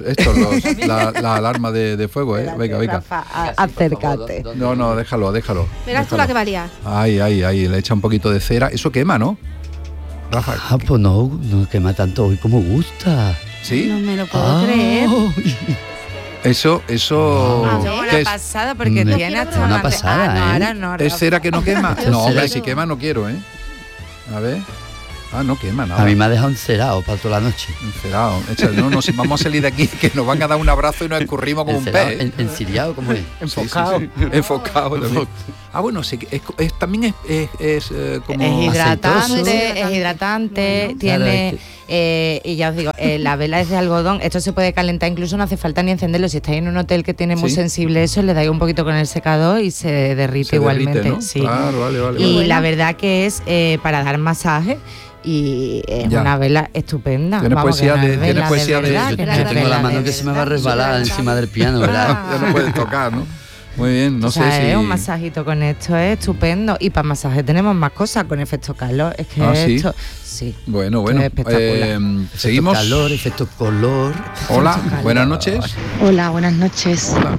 A: la alarma de fuego, Venga.
D: Rafa, acércate.
A: No, déjalo.
B: Verás tú la que valía.
A: Ay, le echa un poquito de cera. Eso quema, ¿no? Rafa.
C: Ah, pues no quema tanto hoy como gusta.
A: ¿Sí?
B: No me lo puedo creer.
A: Eso.
B: Ah,
D: No,
A: ¿qué
D: una
A: es?
D: pasada porque
C: No,
D: tiene hasta
C: una pasada,
D: no,
C: ¿eh?
D: ahora no,
A: ¿Es
D: Rafa.
A: cera que no quema?
C: Es
A: No, hombre,
C: cera.
A: si quema no quiero, A ver. Ah, no quema nada.
C: A mí me ha dejado encerado para toda la noche.
A: Encerado. No, si vamos a salir de aquí, que nos van a dar un abrazo y nos escurrimos como un
C: Encerado,
A: pez.
C: ensiriado, ¿cómo es?
E: Enfocado.
A: Sí. Enfocado también. Ah, bueno, sí, también es como...
D: Es
C: aceitoso.
D: hidratante,
C: Claro,
D: tiene...
C: es
D: y ya os digo, la vela es de algodón, esto se puede calentar, incluso no hace falta ni encenderlo. Si estáis en un hotel que tiene muy
A: Sí.
D: sensible eso, le dais un poquito con el secador y se derrite
A: Se
D: igualmente.
A: derrite, ¿no?
D: Sí.
A: Claro, vale.
D: Y la verdad que es para dar masaje y es
A: Ya.
D: una vela estupenda.
A: Tiene
D: Vamos,
A: poesía
D: que no es
A: de- tiene
D: vela
A: poesía de-
D: verdad,
A: yo-
D: que no
A: yo
D: es
A: tengo
D: vela
C: la mano
D: de
C: que se me va a
D: verdad.
C: resbalar encima del piano, ¿verdad?
A: Ya no puedes tocar, ¿no? Muy bien, no
D: O sea,
A: sé si...
D: un masajito con esto es estupendo. Y para masaje tenemos más cosas con efecto calor. Es que
A: Ah, ¿sí?
D: esto. Sí.
A: Bueno.
D: Es espectacular.
C: Efecto
A: Seguimos.
C: calor, efecto color.
A: Hola, buenas noches.
H: Hola, buenas noches.
A: Hola.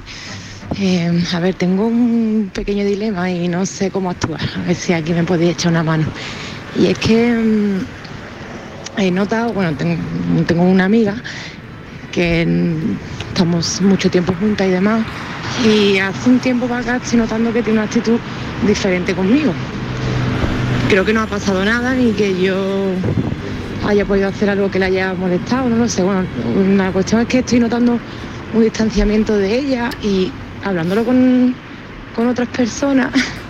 H: A ver, tengo un pequeño dilema y no sé cómo actuar. A ver si aquí me podéis echar una mano. Y es que he notado, tengo una amiga que estamos mucho tiempo juntas y demás. Y hace un tiempo para acá estoy notando que tiene una actitud diferente conmigo. Creo que no ha pasado nada ni que yo haya podido hacer algo que le haya molestado, no lo sé. Bueno, la cuestión es que estoy notando un distanciamiento de ella y hablándolo con otras personas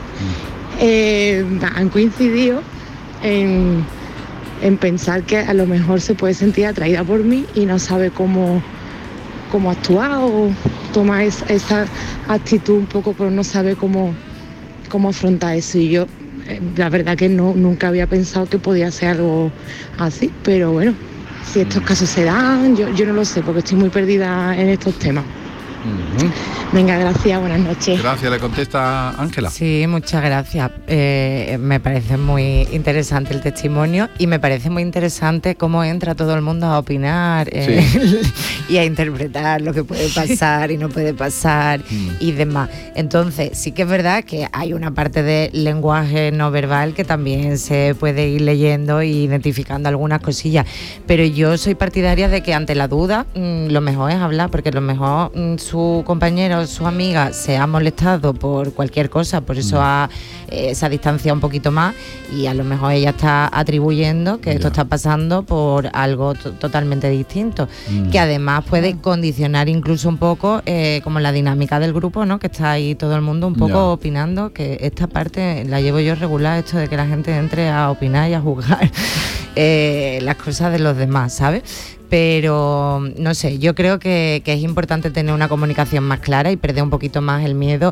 H: han coincidido en pensar que a lo mejor se puede sentir atraída por mí y no sabe cómo actuar o toma esa actitud un poco, pero no sabe cómo afrontar eso. Y yo la verdad que nunca había pensado que podía ser algo así, pero bueno, si estos casos se dan, yo no lo sé porque estoy muy perdida en estos temas.
A: Ujú.
H: Venga, gracias, buenas noches.
A: Gracias, le contesta Ángela.
D: Sí, muchas gracias. Me parece muy interesante el testimonio y me parece muy interesante cómo entra todo el mundo a opinar y a interpretar lo que puede pasar y no puede pasar y demás. Entonces, sí que es verdad que hay una parte de lenguaje no verbal que también se puede ir leyendo e identificando algunas cosillas, pero yo soy partidaria de que ante la duda lo mejor es hablar, porque lo mejor su su compañera o su amiga se ha molestado por cualquier cosa, por eso se ha distanciado un poquito más, y a lo mejor ella está atribuyendo que esto está pasando por algo totalmente distinto, que además puede condicionar incluso un poco como la dinámica del grupo, ¿no? Que está ahí todo el mundo un poco opinando, que esta parte la llevo yo regular, esto de que la gente entre a opinar y a juzgar las cosas de los demás, ¿sabes? Pero no sé, yo creo que es importante tener una comunicación más clara y perder un poquito más el miedo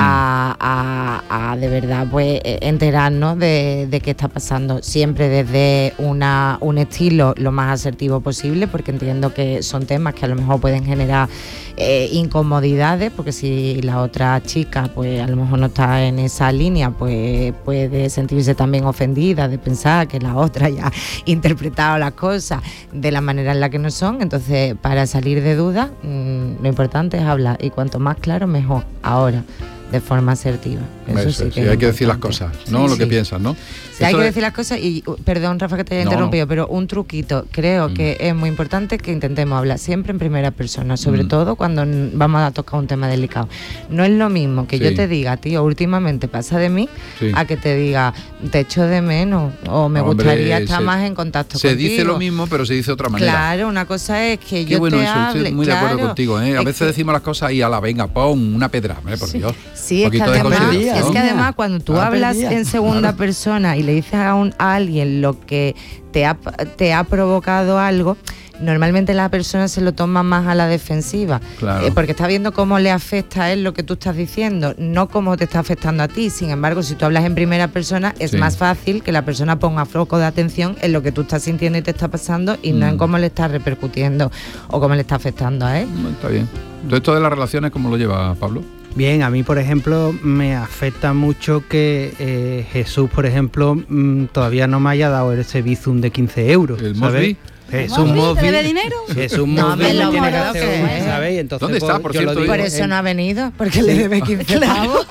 D: a de verdad pues enterarnos de qué está pasando, siempre desde un estilo lo más asertivo posible, porque entiendo que son temas que a lo mejor pueden generar incomodidades, porque si la otra chica pues a lo mejor no está en esa línea, pues puede sentirse también ofendida de pensar que la otra ya ha interpretado las cosas de la manera en la que no son. Entonces, para salir de dudas, lo importante es hablar, y cuanto más claro mejor, ahora, de forma asertiva. Eso sí, que
A: hay que decir las cosas, ¿no? Lo que piensas, ¿no?
D: Sí, hay que decir las cosas, y perdón, Rafa, que te haya interrumpido, pero un truquito, creo que es muy importante que intentemos hablar siempre en primera persona, sobre todo cuando vamos a tocar un tema delicado. No es lo mismo que yo te diga, tío, últimamente pasa de mí, a que te diga, te echo de menos, o me gustaría estar más en contacto contigo.
A: Se dice lo mismo, pero se dice de otra manera.
D: Claro, una cosa es que yo te hable.
A: Estoy muy de acuerdo contigo, ¿eh? A veces decimos las cosas y a la venga, pon una pedra, por Dios.
D: Sí, es que además cuando tú hablas en segunda persona y le dices a alguien lo que te ha provocado algo, normalmente la persona se lo toma más a la defensiva, porque está viendo cómo le afecta a él lo que tú estás diciendo, no cómo te está afectando a ti. Sin embargo, si tú hablas en primera persona, es más fácil que la persona ponga foco de atención en lo que tú estás sintiendo y te está pasando, y no en cómo le está repercutiendo o cómo le está afectando a él.
A: Está bien. Entonces, esto de las relaciones, ¿cómo lo lleva Pablo?
E: Bien, a mí, por ejemplo, me afecta mucho que Jesús, por ejemplo, todavía no me haya dado ese bizum de 15 euros.
A: ¿El Mosby?
E: Jesús Mosby.
B: ¿Te debe dinero?
E: Jesús Mosby
D: me lo
E: tiene que
D: juro
E: hacer
D: que
E: ¿sabéis? Entonces,
A: ¿dónde está, por cierto?
D: Por eso no ha venido, porque le debe 15 pavos.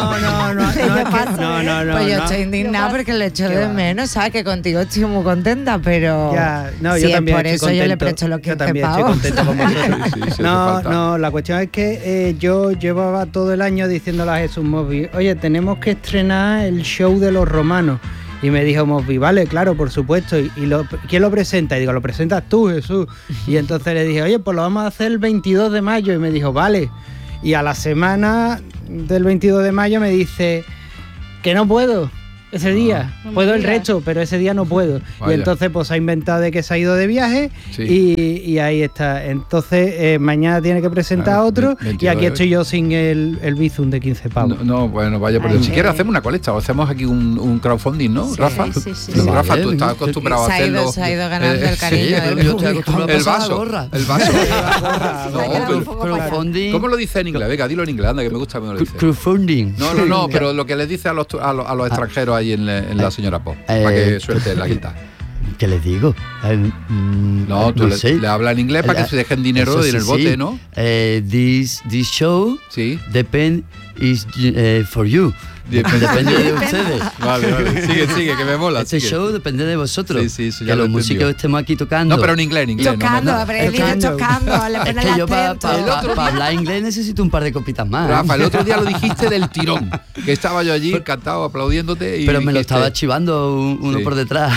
E: No.
D: Pues yo estoy indignada porque le echo de menos, ¿sabes? Que contigo estoy muy contenta, pero
E: yo también
D: por eso
E: contento.
D: yo le presto los 15 pavos.
E: Yo también estoy contento con vosotros. No, la cuestión es que yo llevaba todo el año diciéndole a Jesús Mosby, oye, tenemos que estrenar el show de los romanos. Y me dijo Mosby, vale, claro, por supuesto. ¿Quién lo presenta? Y digo, lo presentas tú, Jesús. Y entonces le dije, oye, pues lo vamos a hacer el 22 de mayo. Y me dijo, vale. Y a la semana del 22 de mayo me dice que no puedo ese día. Puedo el resto, pero ese día no puedo. Vaya. Y entonces pues ha inventado de que se ha ido de viaje y ahí está. Entonces mañana tiene que presentar otro y aquí estoy yo sin el bizum de 15 pavos.
A: No, bueno, vaya, pero si quieres hacemos una colecta o hacemos aquí un crowdfunding, ¿no, Rafa?
B: Sí.
A: Rafa, tú estás acostumbrado a hacerlo.
D: Se ha ido ganando el cariño.
C: Yo estoy acostumbrado a pasar la gorra.
A: El vaso.
C: Crowdfunding.
A: ¿Cómo lo dice en inglés? Venga, dilo en inglés, anda, que me gusta cómo lo dice.
C: Crowdfunding.
A: No, pero lo que les dice a los extranjeros ahí en la señora Pop, para que suelte la guitarra.
C: ¿Qué les digo?
A: No, tú le hablas en inglés para que se dejen dinero en el bote, ¿no?
C: This show depend is for you. Depende de ustedes.
A: Vale. Sigue, que me mola.
C: Este show depende de vosotros.
A: Sí,
C: que los músicos estemos aquí tocando.
A: No, pero en inglés.
D: Chocando, chocando.
C: Es que yo para hablar inglés necesito un par de copitas más.
A: Rafa, el otro día lo dijiste del tirón. Que estaba yo allí encantado, aplaudiéndote.
C: Pero me lo estaba chivando uno por detrás.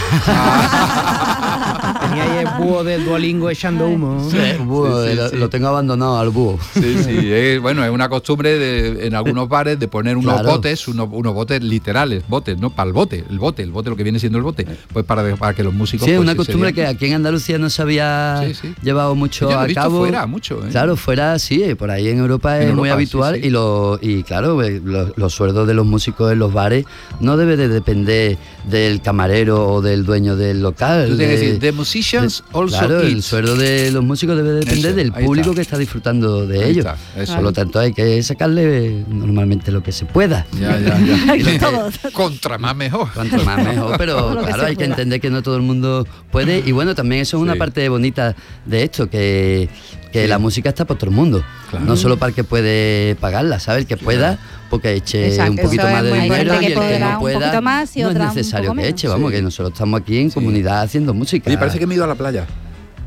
E: Tenía ahí el búho del Duolingo echando humo.
C: Lo tengo abandonado al búho.
A: Sí. Bueno, es una costumbre en algunos bares de poner unos botes, unos botes literales, botes, ¿no? Para el bote, lo que viene siendo el bote, pues para que los músicos...
C: Sí, es una costumbre que aquí en Andalucía no se había llevado mucho a cabo.
A: Fuera, mucho.
C: Claro, fuera sí, por ahí en Europa es muy habitual. Y claro, los sueldos de los músicos en los bares no debe de depender del camarero o del dueño del local.
A: Tú tienes que decir, the musicians also
C: claro,
A: eat.
C: El sueldo de los músicos debe depender del público que está disfrutando de ellos. Por lo tanto, hay que sacarle normalmente lo que se pueda.
A: Ya. Contra más mejor,
C: pero claro, hay que entender que no todo el mundo puede. Y bueno, también eso es una parte bonita de esto, que la música está para todo el mundo, no solo para el que puede pagarla, ¿sabes? El que pueda, porque eche un poquito más de dinero, y el que no pueda, no es necesario que eche, vamos, que nosotros estamos aquí en comunidad haciendo música.
A: Y parece que me he ido a la playa.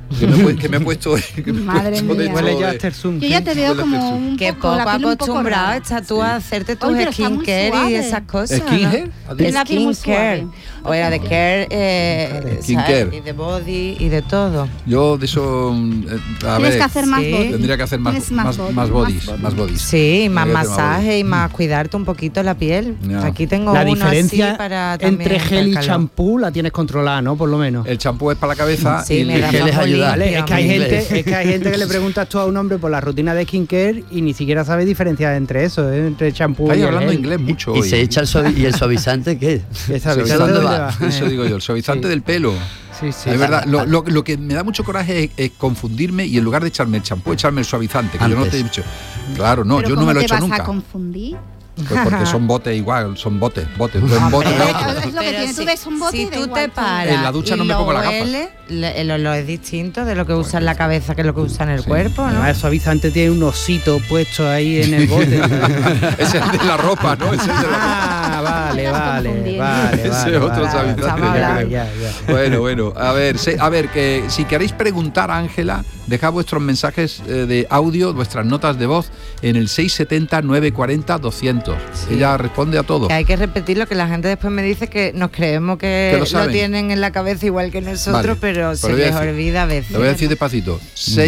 A: que me he puesto.
B: Madre mía.
E: Huele ya a Tersum.
B: Yo ya te veo como un
D: que
B: poco,
D: poco
B: la piel un poco
D: acostumbrado
B: rara.
D: estás tú a hacerte tus
B: Oye, pero está muy
D: skincare y
B: suave.
D: esas cosas.
A: ¿Skincare?
B: Tiene la piel muy
D: Skincare.
B: suave.
D: O era de care,
A: Skincare.
D: ¿sabes? Y de body y de todo.
A: Yo de eso.
B: Tienes que hacer más
D: sí.
B: body.
A: Tendría que hacer más bodies.
D: Sí, más
A: Tendría que hacer más
D: masaje y más cuidarte un poquito la piel.
A: Ya.
D: Aquí tengo
E: La
D: uno
E: diferencia
D: así para también
E: entre gel y
D: para el calor.
E: champú la tienes controlada, ¿no? Por lo menos.
A: El champú es para la cabeza
D: Sí,
A: y
D: me
A: el
D: da
A: gel
D: más
A: es ayudar.
E: Vale, es que hay
C: en inglés.
E: gente que le preguntas tú a un hombre por la rutina de skincare y ni siquiera sabe diferenciar entre eso, entre el champú y
A: Estáis
E: el
A: hablando
E: gel.
A: inglés mucho
C: Y
A: hoy.
C: se echa ¿y el suavizante qué?
E: Esa
A: Suavizante,
E: visión,
C: ¿dónde
E: ¿dónde
C: va?
E: va?
A: Eso digo yo, el suavizante
E: Sí.
A: del pelo.
E: Sí, sí.
A: Es verdad, lo que me da mucho coraje es confundirme y en lugar de echarme el champú, echarme el suavizante, que yo no te he dicho. Claro, no,
B: Pero
A: yo no me lo he hecho
B: ¿cómo te
A: nunca.
B: vas a confundir?
A: Pues porque son botes igual, son botes. Un bote y
B: Es
A: otro.
B: lo que tiene, tú ves un bote
D: si
B: y da
D: tú
B: igual
D: te
B: tú.
D: paras
A: En la ducha
D: y
A: no me
D: lo
A: pongo las gafas.
D: hueles, el olor es distinto de lo que usa en la cabeza que lo que usa en el
A: Sí.
D: cuerpo, ¿no?
E: Además, el suavizante tiene un osito puesto ahí en el bote.
A: Ese es de la ropa, ¿no? Ese es de la ropa.
E: Ah, vale,
B: Estás
E: vale,
B: confundiendo.
E: vale.
A: Ese
E: vale,
A: es otro
E: vale.
A: suavizante.
D: Estamos hablando.
E: Ya.
A: Bueno, a ver, que si queréis preguntar a Ángela, dejad vuestros mensajes de audio, vuestras notas de voz en el 670 940 200.
D: Sí.
A: Ella responde a todo.
D: Que hay que repetirlo, que la gente después me dice que nos creemos que
A: lo
D: lo
A: saben.
D: tienen en la cabeza igual que nosotros,
A: Vale,
D: pero
A: pues
D: se
A: lo voy a
D: les
A: decir.
D: olvida a veces.
A: Lo voy a decir despacito.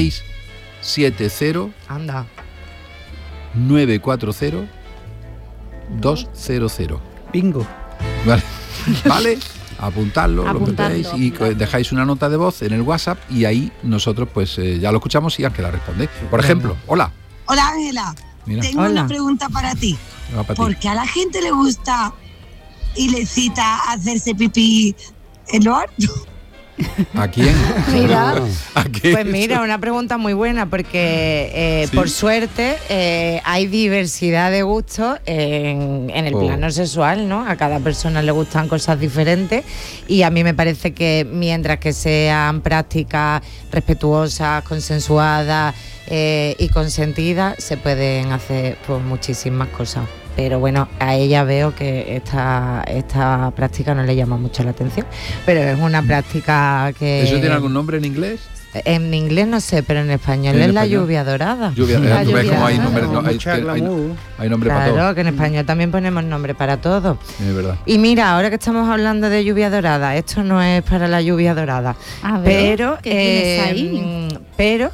A: 670
D: Anda.
A: 940 200.
E: Bingo.
A: Vale. ¿Vale? Apuntadlo, lo
B: Apuntadlo,
A: metéis y dejáis una nota de voz en el WhatsApp y ahí nosotros pues ya lo escuchamos y Ángela responde. Por ejemplo, hola.
I: Hola Ángela,
A: Mira,
I: tengo
D: Hola.
I: una pregunta para ti.
A: va para ti.
I: ¿Por qué a la gente le gusta y le cita hacerse pipí en lo alto?
A: ¿A quién?
B: Mira.
A: ¿A quién?
D: Pues mira, una pregunta muy buena porque
A: ¿Sí?
D: por suerte hay diversidad de gustos en el
A: Oh.
D: plano sexual, ¿no? A cada persona le gustan cosas diferentes y a mí me parece que mientras que sean prácticas respetuosas, consensuadas y consentidas, se pueden hacer pues muchísimas cosas. Pero bueno, a ella veo que esta práctica no le llama mucho la atención, pero es una práctica que...
A: ¿Eso tiene algún nombre en inglés?
D: En inglés no sé, pero en español
A: ¿En
D: es la
A: español?
D: lluvia dorada.
A: Lluvia,
B: La
A: tú ves
B: lluvia,
A: cómo hay
B: ¿no?
A: nombre, no, hay,
E: Mucha
A: hay-
E: glamour.
A: hay nombre para todo.
D: Claro, que en español también ponemos nombre para todo.
A: Es verdad.
D: Y mira, ahora que estamos hablando de lluvia dorada, esto no es para la lluvia dorada,
B: A ver,
D: pero
B: ¿qué tienes ahí?
D: pero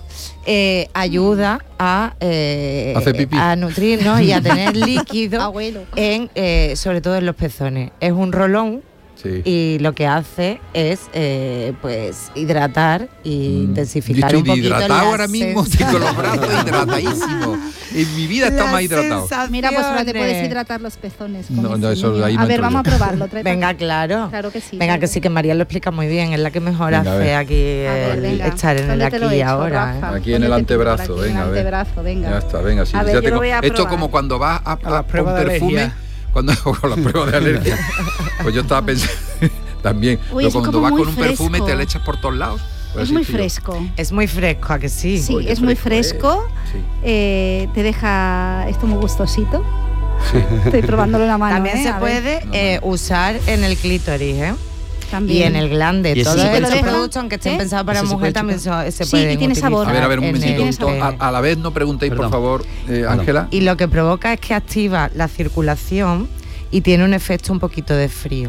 D: ayuda a
A: Hacer pipí.
D: a nutrirnos y a tener líquido
B: Abuelo.
D: en sobre todo en los pezones. Es un rolón
A: Sí.
D: y lo que hace es pues hidratar y intensificar
A: Yo
D: un
A: estoy
D: poquito
A: hidratado
D: la
A: ahora mismo, tengo los brazos hidratadísimos. En mi vida he estado más hidratado.
B: Mira, pues ahora te puedes
D: sensaciones.
B: hidratar los pezones. con
A: No,
B: ese
A: eso
B: niño.
A: ahí no
B: A ver,
A: entro
B: vamos
A: yo.
B: a probarlo. tráete
D: Venga,
B: aquí.
D: claro.
B: Claro que sí.
D: Venga,
B: claro
D: que sí, que María lo explica muy bien, es la que mejor
A: Venga, a
D: hace
A: ver.
D: aquí
B: A ver, venga,
D: estar en el
B: ¿dónde
D: aquí
B: te lo he
D: y
B: hecho,
D: ahora.
B: Rafa?
A: Aquí en el
B: Póntete tú por
A: antebrazo,
B: aquí, en
A: venga,
B: el
A: a ver.
B: antebrazo, venga.
A: Ya está, venga, sí.
B: A ver,
A: ya
B: yo
A: tengo.
B: lo voy a
A: Esto es
B: probar.
A: como cuando vas a
E: las
A: con
E: pruebas de
A: perfume,
E: alergia.
A: cuando con las pruebas de alergia. Pues yo estaba pensando también.
B: Uy,
A: pero
B: eso es
A: cuando
B: como
A: vas
B: muy
A: con un perfume
B: fresco.
A: te le echas por todos lados. Pues
B: Es
A: así
B: muy
A: estoy yo.
B: fresco.
D: Es muy fresco, ¿a que sí?
B: Sí,
A: Oye,
B: es muy
A: fresco,
B: fresco.
A: Sí.
B: Te deja esto muy gustosito. Estoy probándolo en la mano.
D: También se
B: A ver,
D: puede usar en el clítoris, ¿eh?
B: también.
D: Y en el glande.
C: Y eso
D: Todos
C: sí te lo
D: estos
B: deja,
D: productos, aunque estén
B: ¿eh?
D: pensados para
C: Eso se
D: mujer,
C: puede
D: también se
B: Sí, y
D: pueden
B: tiene sabor.
D: utilizar
A: A ver, un
D: en
A: momentito.
D: el-
A: A la vez no preguntéis, por
C: Perdón.
A: favor, Ángela.
D: Y lo que provoca es que activa la circulación y tiene un efecto un poquito de frío,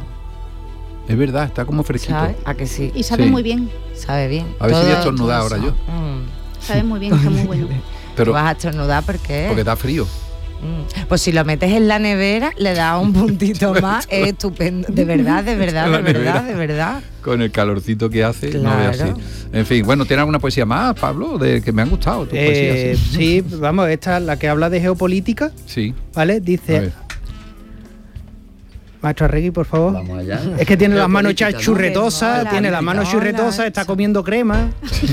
A: Es verdad, está como fresquito.
D: ¿sabes? ¿A que sí?
B: Y sabe
A: Sí.
B: muy bien.
D: Sabe bien.
A: A ver si voy a
D: Todo-
A: estornudar
D: todo
A: ahora
D: eso.
A: yo.
B: Sabe muy bien, está muy bueno.
A: Pero
D: Vas a estornudar porque
A: porque da frío.
D: pues si lo metes en la nevera le da un puntito más, es estupendo. De verdad, de verdad,
A: En la
D: de verdad,
A: nevera.
D: de verdad.
A: Con el calorcito que hace, no veas
D: Claro.
A: así. En fin, bueno, ¿tiene alguna poesía más, Pablo? De que me han gustado tus poesías.
E: Sí, vamos, esta la que habla de geopolítica,
A: Sí.
E: ¿vale?
A: A
E: Dice,
A: ver.
E: Maestro Arregui, por favor.
C: Vamos allá.
E: Es que tiene las manos
C: Geopolítica,
E: ya
C: ¿no?
E: churretosas,
D: Hola,
E: tiene las manos
D: hola,
E: churretosas, está
D: eso.
E: comiendo crema.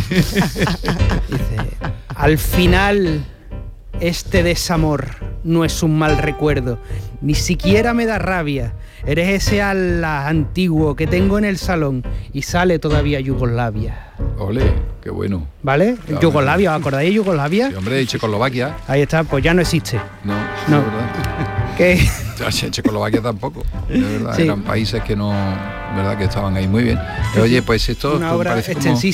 E: Dice, al final, este desamor no es un mal recuerdo, ni siquiera me da rabia. Eres ese ala antiguo que tengo en el salón y sale todavía Yugoslavia.
A: Ole, qué bueno.
E: ¿Vale?
A: Claro.
E: Yugoslavia, ¿os acordáis de Yugoslavia?
A: Sí, hombre, de Checoslovaquia.
E: Ahí está, pues ya no existe.
A: No,
E: No.
A: es verdad.
E: Que
A: Checoslovaquia tampoco. De verdad,
E: Sí.
A: eran países que no, verdad, que estaban ahí muy bien. Oye, pues esto
E: una
A: pues,
E: obra
A: parece como,
E: extensísima.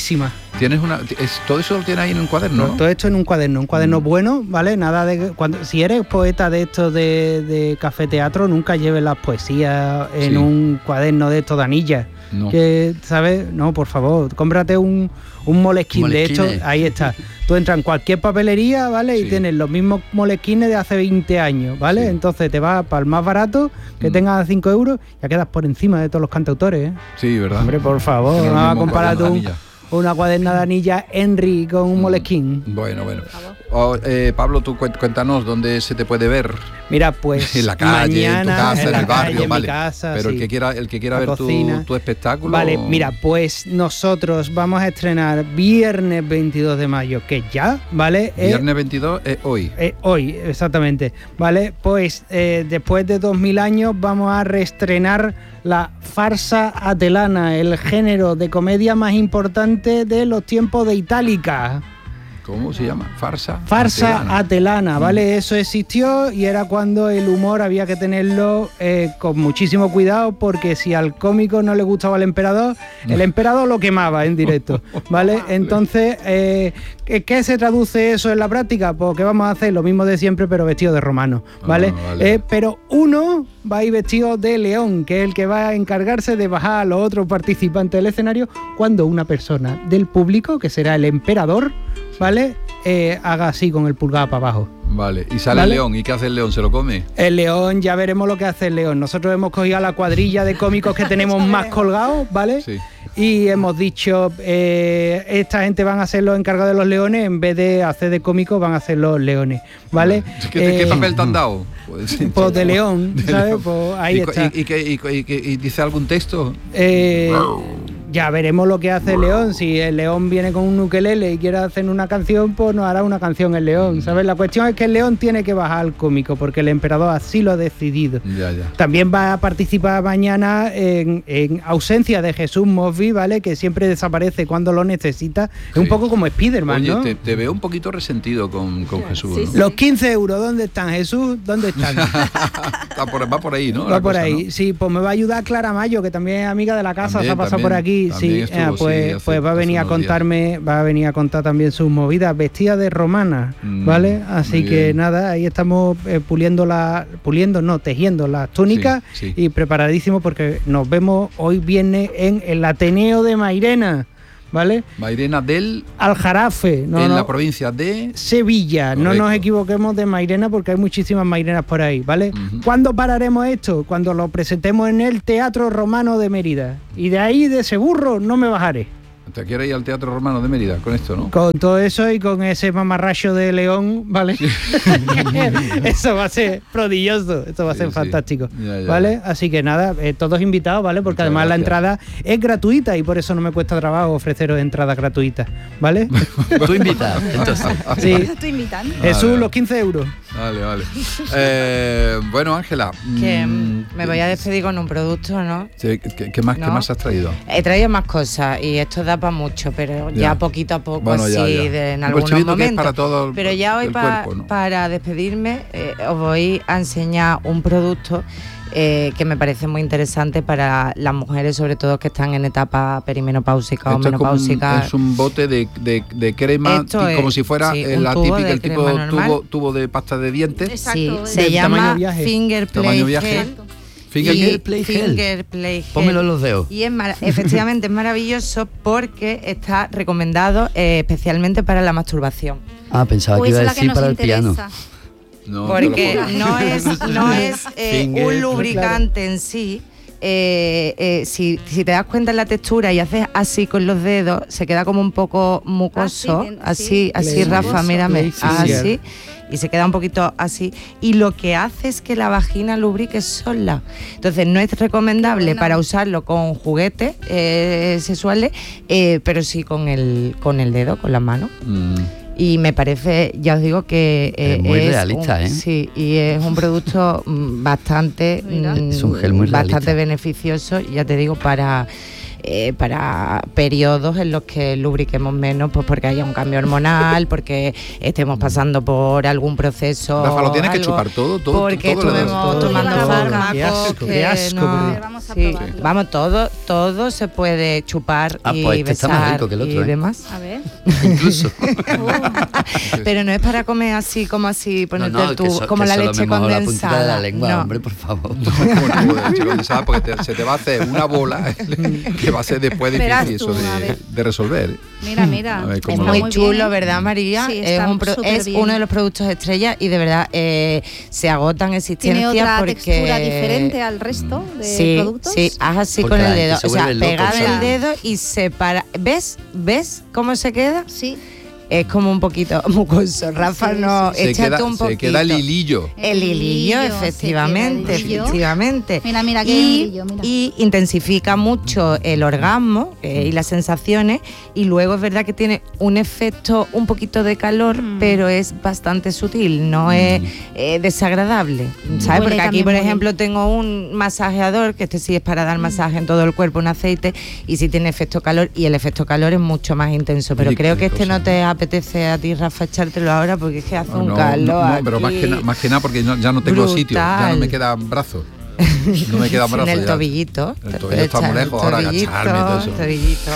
A: Tienes todo eso lo tienes ahí en un cuaderno, ¿no?
E: Todo esto en un cuaderno bueno, ¿vale? Nada de si eres poeta de estos de café teatro, nunca lleves las poesías en un cuaderno de estos de anillas. No. Que, ¿sabes? No, por favor, cómprate un Moleskine de estos, ahí está. Tú entras en cualquier papelería, ¿vale? Y tienes los mismos Moleskine de hace 20 años, ¿vale? Entonces te vas para el más barato, que tengas 5 euros, ya quedas por encima de todos los cantautores, ¿eh?
A: Sí, ¿verdad?
E: Hombre, por favor, no vas a comparar tú una cuaderna de anilla Henry con un Moleskine.
A: Bueno. Pablo, tú cuéntanos dónde se te puede ver.
E: Mira, pues
A: en la calle,
E: mañana,
A: en tu casa, en el barrio,
E: en mi casa,
A: pero el que quiera ver tu espectáculo.
E: Vale, mira, pues nosotros vamos a estrenar viernes 22 de mayo, que ya, ¿vale?
A: Viernes 22 es hoy.
E: Hoy, exactamente. Vale, pues después de 2000 años vamos a reestrenar la farsa atelana, el género de comedia más importante de los tiempos de Itálica.
A: ¿Cómo se llama? Farsa
E: atelana, ¿vale? Eso existió y era cuando el humor había que tenerlo con muchísimo cuidado, porque si al cómico no le gustaba el emperador lo quemaba en directo, ¿vale? Entonces, ¿qué se traduce eso en la práctica? Pues que vamos a hacer lo mismo de siempre, pero vestido de romano, ¿vale? Pero uno va a ir vestido de león, que es el que va a encargarse de bajar a los otros participantes del escenario cuando una persona del público, que será el emperador, ¿vale? Haga así con el pulgar para abajo.
A: Vale, y sale el león. ¿Y qué hace el león? ¿Se lo come?
E: El león, ya veremos lo que hace el león. Nosotros hemos cogido a la cuadrilla de cómicos que tenemos más colgados, ¿vale? Sí. Y hemos dicho, esta gente van a ser los encargados de los leones, en vez de hacer de cómicos van a ser los leones, ¿vale?
A: ¿Qué papel te han dado?
E: Pues de león, ¿sabes? Pues ahí está.
A: ¿Y dice algún texto?
E: Ya veremos lo que hace el león. Si el león viene con un ukelele y quiere hacer una canción, pues nos hará una canción el león, ¿sabes? La cuestión es que el león tiene que bajar al cómico, porque el emperador así lo ha decidido.
A: Ya.
E: También va a participar mañana en ausencia de Jesús Mosby, ¿vale? Que siempre desaparece cuando lo necesita. Es un poco como Spiderman, ¿no?
A: Oye, te veo un poquito resentido con Jesús, ¿no?
B: Sí.
E: Los 15 euros, ¿dónde están, Jesús? ¿Dónde están?
A: Va por ahí, ¿no?
E: Va por ahí, ¿no? Sí, pues me va a ayudar Clara Mayo, que también es amiga de la casa, se ha pasado por aquí. Sí, pues va a venir a contarme, va a venir a contar también sus movidas, vestida de romana, ¿vale? Así que bien. Nada, ahí estamos tejiendo las túnicas y preparadísimos, porque nos vemos hoy viernes en el Ateneo de Mairena, ¿vale?
A: Mairena del
E: Aljarafe,
A: la provincia de
E: Sevilla. Correcto. No nos equivoquemos de Mairena, porque hay muchísimas Mairenas por ahí, ¿vale? ¿Cuándo pararemos esto? Cuando lo presentemos en el Teatro Romano de Mérida. Y de ahí, de ese burro, no me bajaré.
A: ¿Te quieres ir al Teatro Romano de Mérida con esto, no?
E: Con todo eso y con ese mamarracho de león, ¿vale? Eso va a ser prodigioso, esto va a ser fantástico, ¿vale? Así que nada, todos invitados, ¿vale? Porque además la entrada es gratuita y por eso no me cuesta trabajo ofreceros entradas gratuitas, ¿vale?
C: Tú invitas, entonces.
E: Sí.
B: Tú invitando.
E: Jesús, los 15 euros.
A: Vale. Bueno, Ángela.
D: Que me voy a despedir con un producto, ¿no?
A: ¿Qué más has traído?
D: He traído más cosas y esto da para mucho, pero ya poquito a poco, bueno, en algunos momentos.
A: Para todo
D: pero ya hoy para despedirme os voy a enseñar un producto que me parece muy interesante para las mujeres, sobre todo que están en etapa perimenopáusica o menopáusica.
A: Es un bote de crema, como si fuera la típica, el tipo tubo de pasta de dientes.
B: Exacto.
D: Sí, se llama Finger Play Gel.
C: Finger Play Gel. Pónmelo en los dedos.
D: Y efectivamente es maravilloso porque está recomendado especialmente para la masturbación.
C: Pensaba que iba a decir para el piano.
D: No, porque no es un lubricante en sí. Si te das cuenta en la textura y haces así con los dedos, se queda como un poco mucoso, así Rafa, mírame, así, y se queda un poquito así, y lo que hace es que la vagina lubrique sola. Entonces no es recomendable para usarlo con juguetes sexuales, pero sí con el dedo, con la mano. Y me parece, ya os digo que
C: es muy realista,
D: Sí, y es un producto bastante
C: es un gel muy
D: bastante beneficioso, ya te digo, para para periodos en los que lubriquemos menos, pues porque haya un cambio hormonal, porque estemos pasando por algún proceso.
A: Rafa, ¿lo tienes que chupar todo?
D: Porque estuvimos tomando fármacos.
E: Qué asco.
D: Vamos, todo se puede chupar y
C: pues este
D: besar
C: está más rico que el otro,
D: y demás.
B: A ver.
C: Incluso.
D: Pero no es para comer así, ponerte como la leche
C: condensada. La puntita de la lengua,
D: no.
C: hombre, por favor.
A: Leche condensada, porque se te va a hacer una bola que va a ser después difícil eso de resolver.
B: Mira.
D: Es muy chulo, ¿verdad, María?
B: Sí,
D: es uno de los productos estrella y de verdad se agotan existencias.
B: Tiene otra
D: porque
B: textura diferente al resto de productos.
D: Sí, haz así
C: Porque
D: con el dedo, o sea, pegar el dedo y separa. ¿Ves cómo se queda?
B: Sí.
D: Es como un poquito mucoso. Rafa, no, échate un poquito.
A: Se queda el hilillo.
D: El hilillo, efectivamente.
B: Mira, qué hilillo, mira.
D: Y intensifica mucho el orgasmo y las sensaciones, y luego es verdad que tiene un efecto un poquito de calor, pero es bastante sutil, no es desagradable, ¿sabes? Porque aquí, por ejemplo, tengo un masajeador, que este sí es para dar masaje en todo el cuerpo, un aceite, y sí tiene efecto calor, y el efecto calor es mucho más intenso, pero creo que este no te apetece a ti, Rafa, echártelo ahora porque es que hace un calor.
A: No, pero más que nada porque ya no tengo sitio, ya no me quedan brazos. No me queda brazo.
D: En el tobillito.
A: El tobillo está muy lejos, ahora agacharme y todo eso.
D: Tobillito.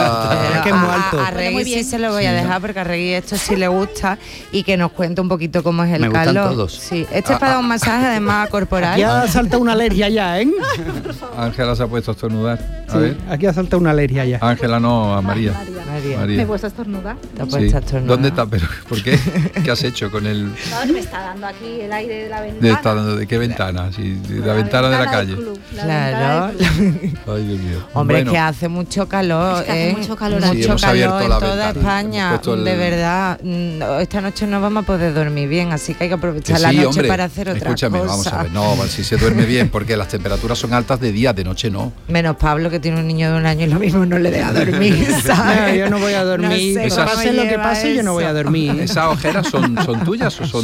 E: Es que es muy alto.
D: A Regui sí se lo voy a dejar porque a Regui esto sí le gusta y que nos cuente un poquito cómo es el calor.
C: Gustan todos.
D: Sí, este es para dar un masaje además corporal.
E: Aquí ha saltado una alergia ya, ¿eh?
A: Ángela se ha puesto a estornudar. A ver.
E: Aquí ha saltado una alergia ya.
A: Ángela no, a María.
B: ¿Me he puesto a estornudar?
A: ¿Dónde está? ¿Pero por qué? ¿Qué has hecho con el...?
B: No, me está dando aquí el aire de la ventana.
A: ¿De qué ventana? Sí, de la ventana de la calle.
D: Claro.
A: Ay, Dios mío.
D: Hombre, es que hace mucho calor.
B: Es que hace mucho calor.
D: Mucho calor en toda
A: ventana.
D: España. De verdad, esta noche no vamos a poder dormir bien, así que hay que aprovechar la noche para hacer otra cosa.
A: Escúchame, vamos a ver. No, si se duerme bien, porque las temperaturas son altas de día, de noche no.
D: Menos Pablo, que tiene un niño de 1 año y lo mismo no le deja dormir, ¿sabes?
E: No, yo no voy a dormir.
D: No sé
E: pase lo que pase, yo no voy a dormir.
A: ¿Esas ojeras son tuyas o son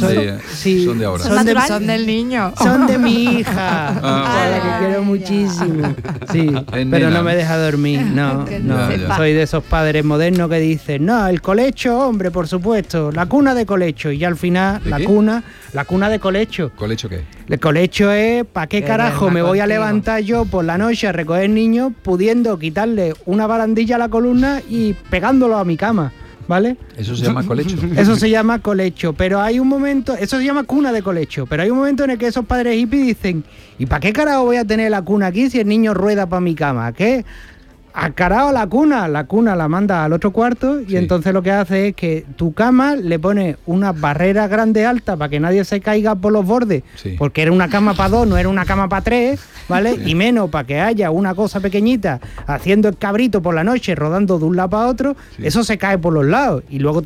A: de ahora?
D: Son del niño.
E: Son de mi hija, a la que quiero muchísimo. Sí, pero no me deja dormir. No. Soy de esos padres modernos que dicen, no, el colecho, hombre, por supuesto, la cuna de colecho. Y al final, la cuna de colecho.
A: ¿Colecho qué?
E: El colecho es, ¿para qué carajo me voy a levantar yo por la noche a recoger niños pudiendo quitarle una barandilla a la columna y pegándolo a mi cama? ¿Vale?
A: Eso se llama colecho.
E: Eso se llama colecho, pero hay un momento, eso se llama cuna de colecho, pero hay un momento en el que esos padres hippies dicen, ¿y para qué carajo voy a tener la cuna aquí si el niño rueda para mi cama? ¿Qué? Al carajo la cuna la manda al otro cuarto y entonces lo que hace es que tu cama le pone una barrera grande alta para que nadie se caiga por los bordes, porque era una cama para 2, no era una cama para 3, ¿vale? Y menos para que haya una cosa pequeñita haciendo el cabrito por la noche, rodando de un lado para otro, eso se cae por los lados y luego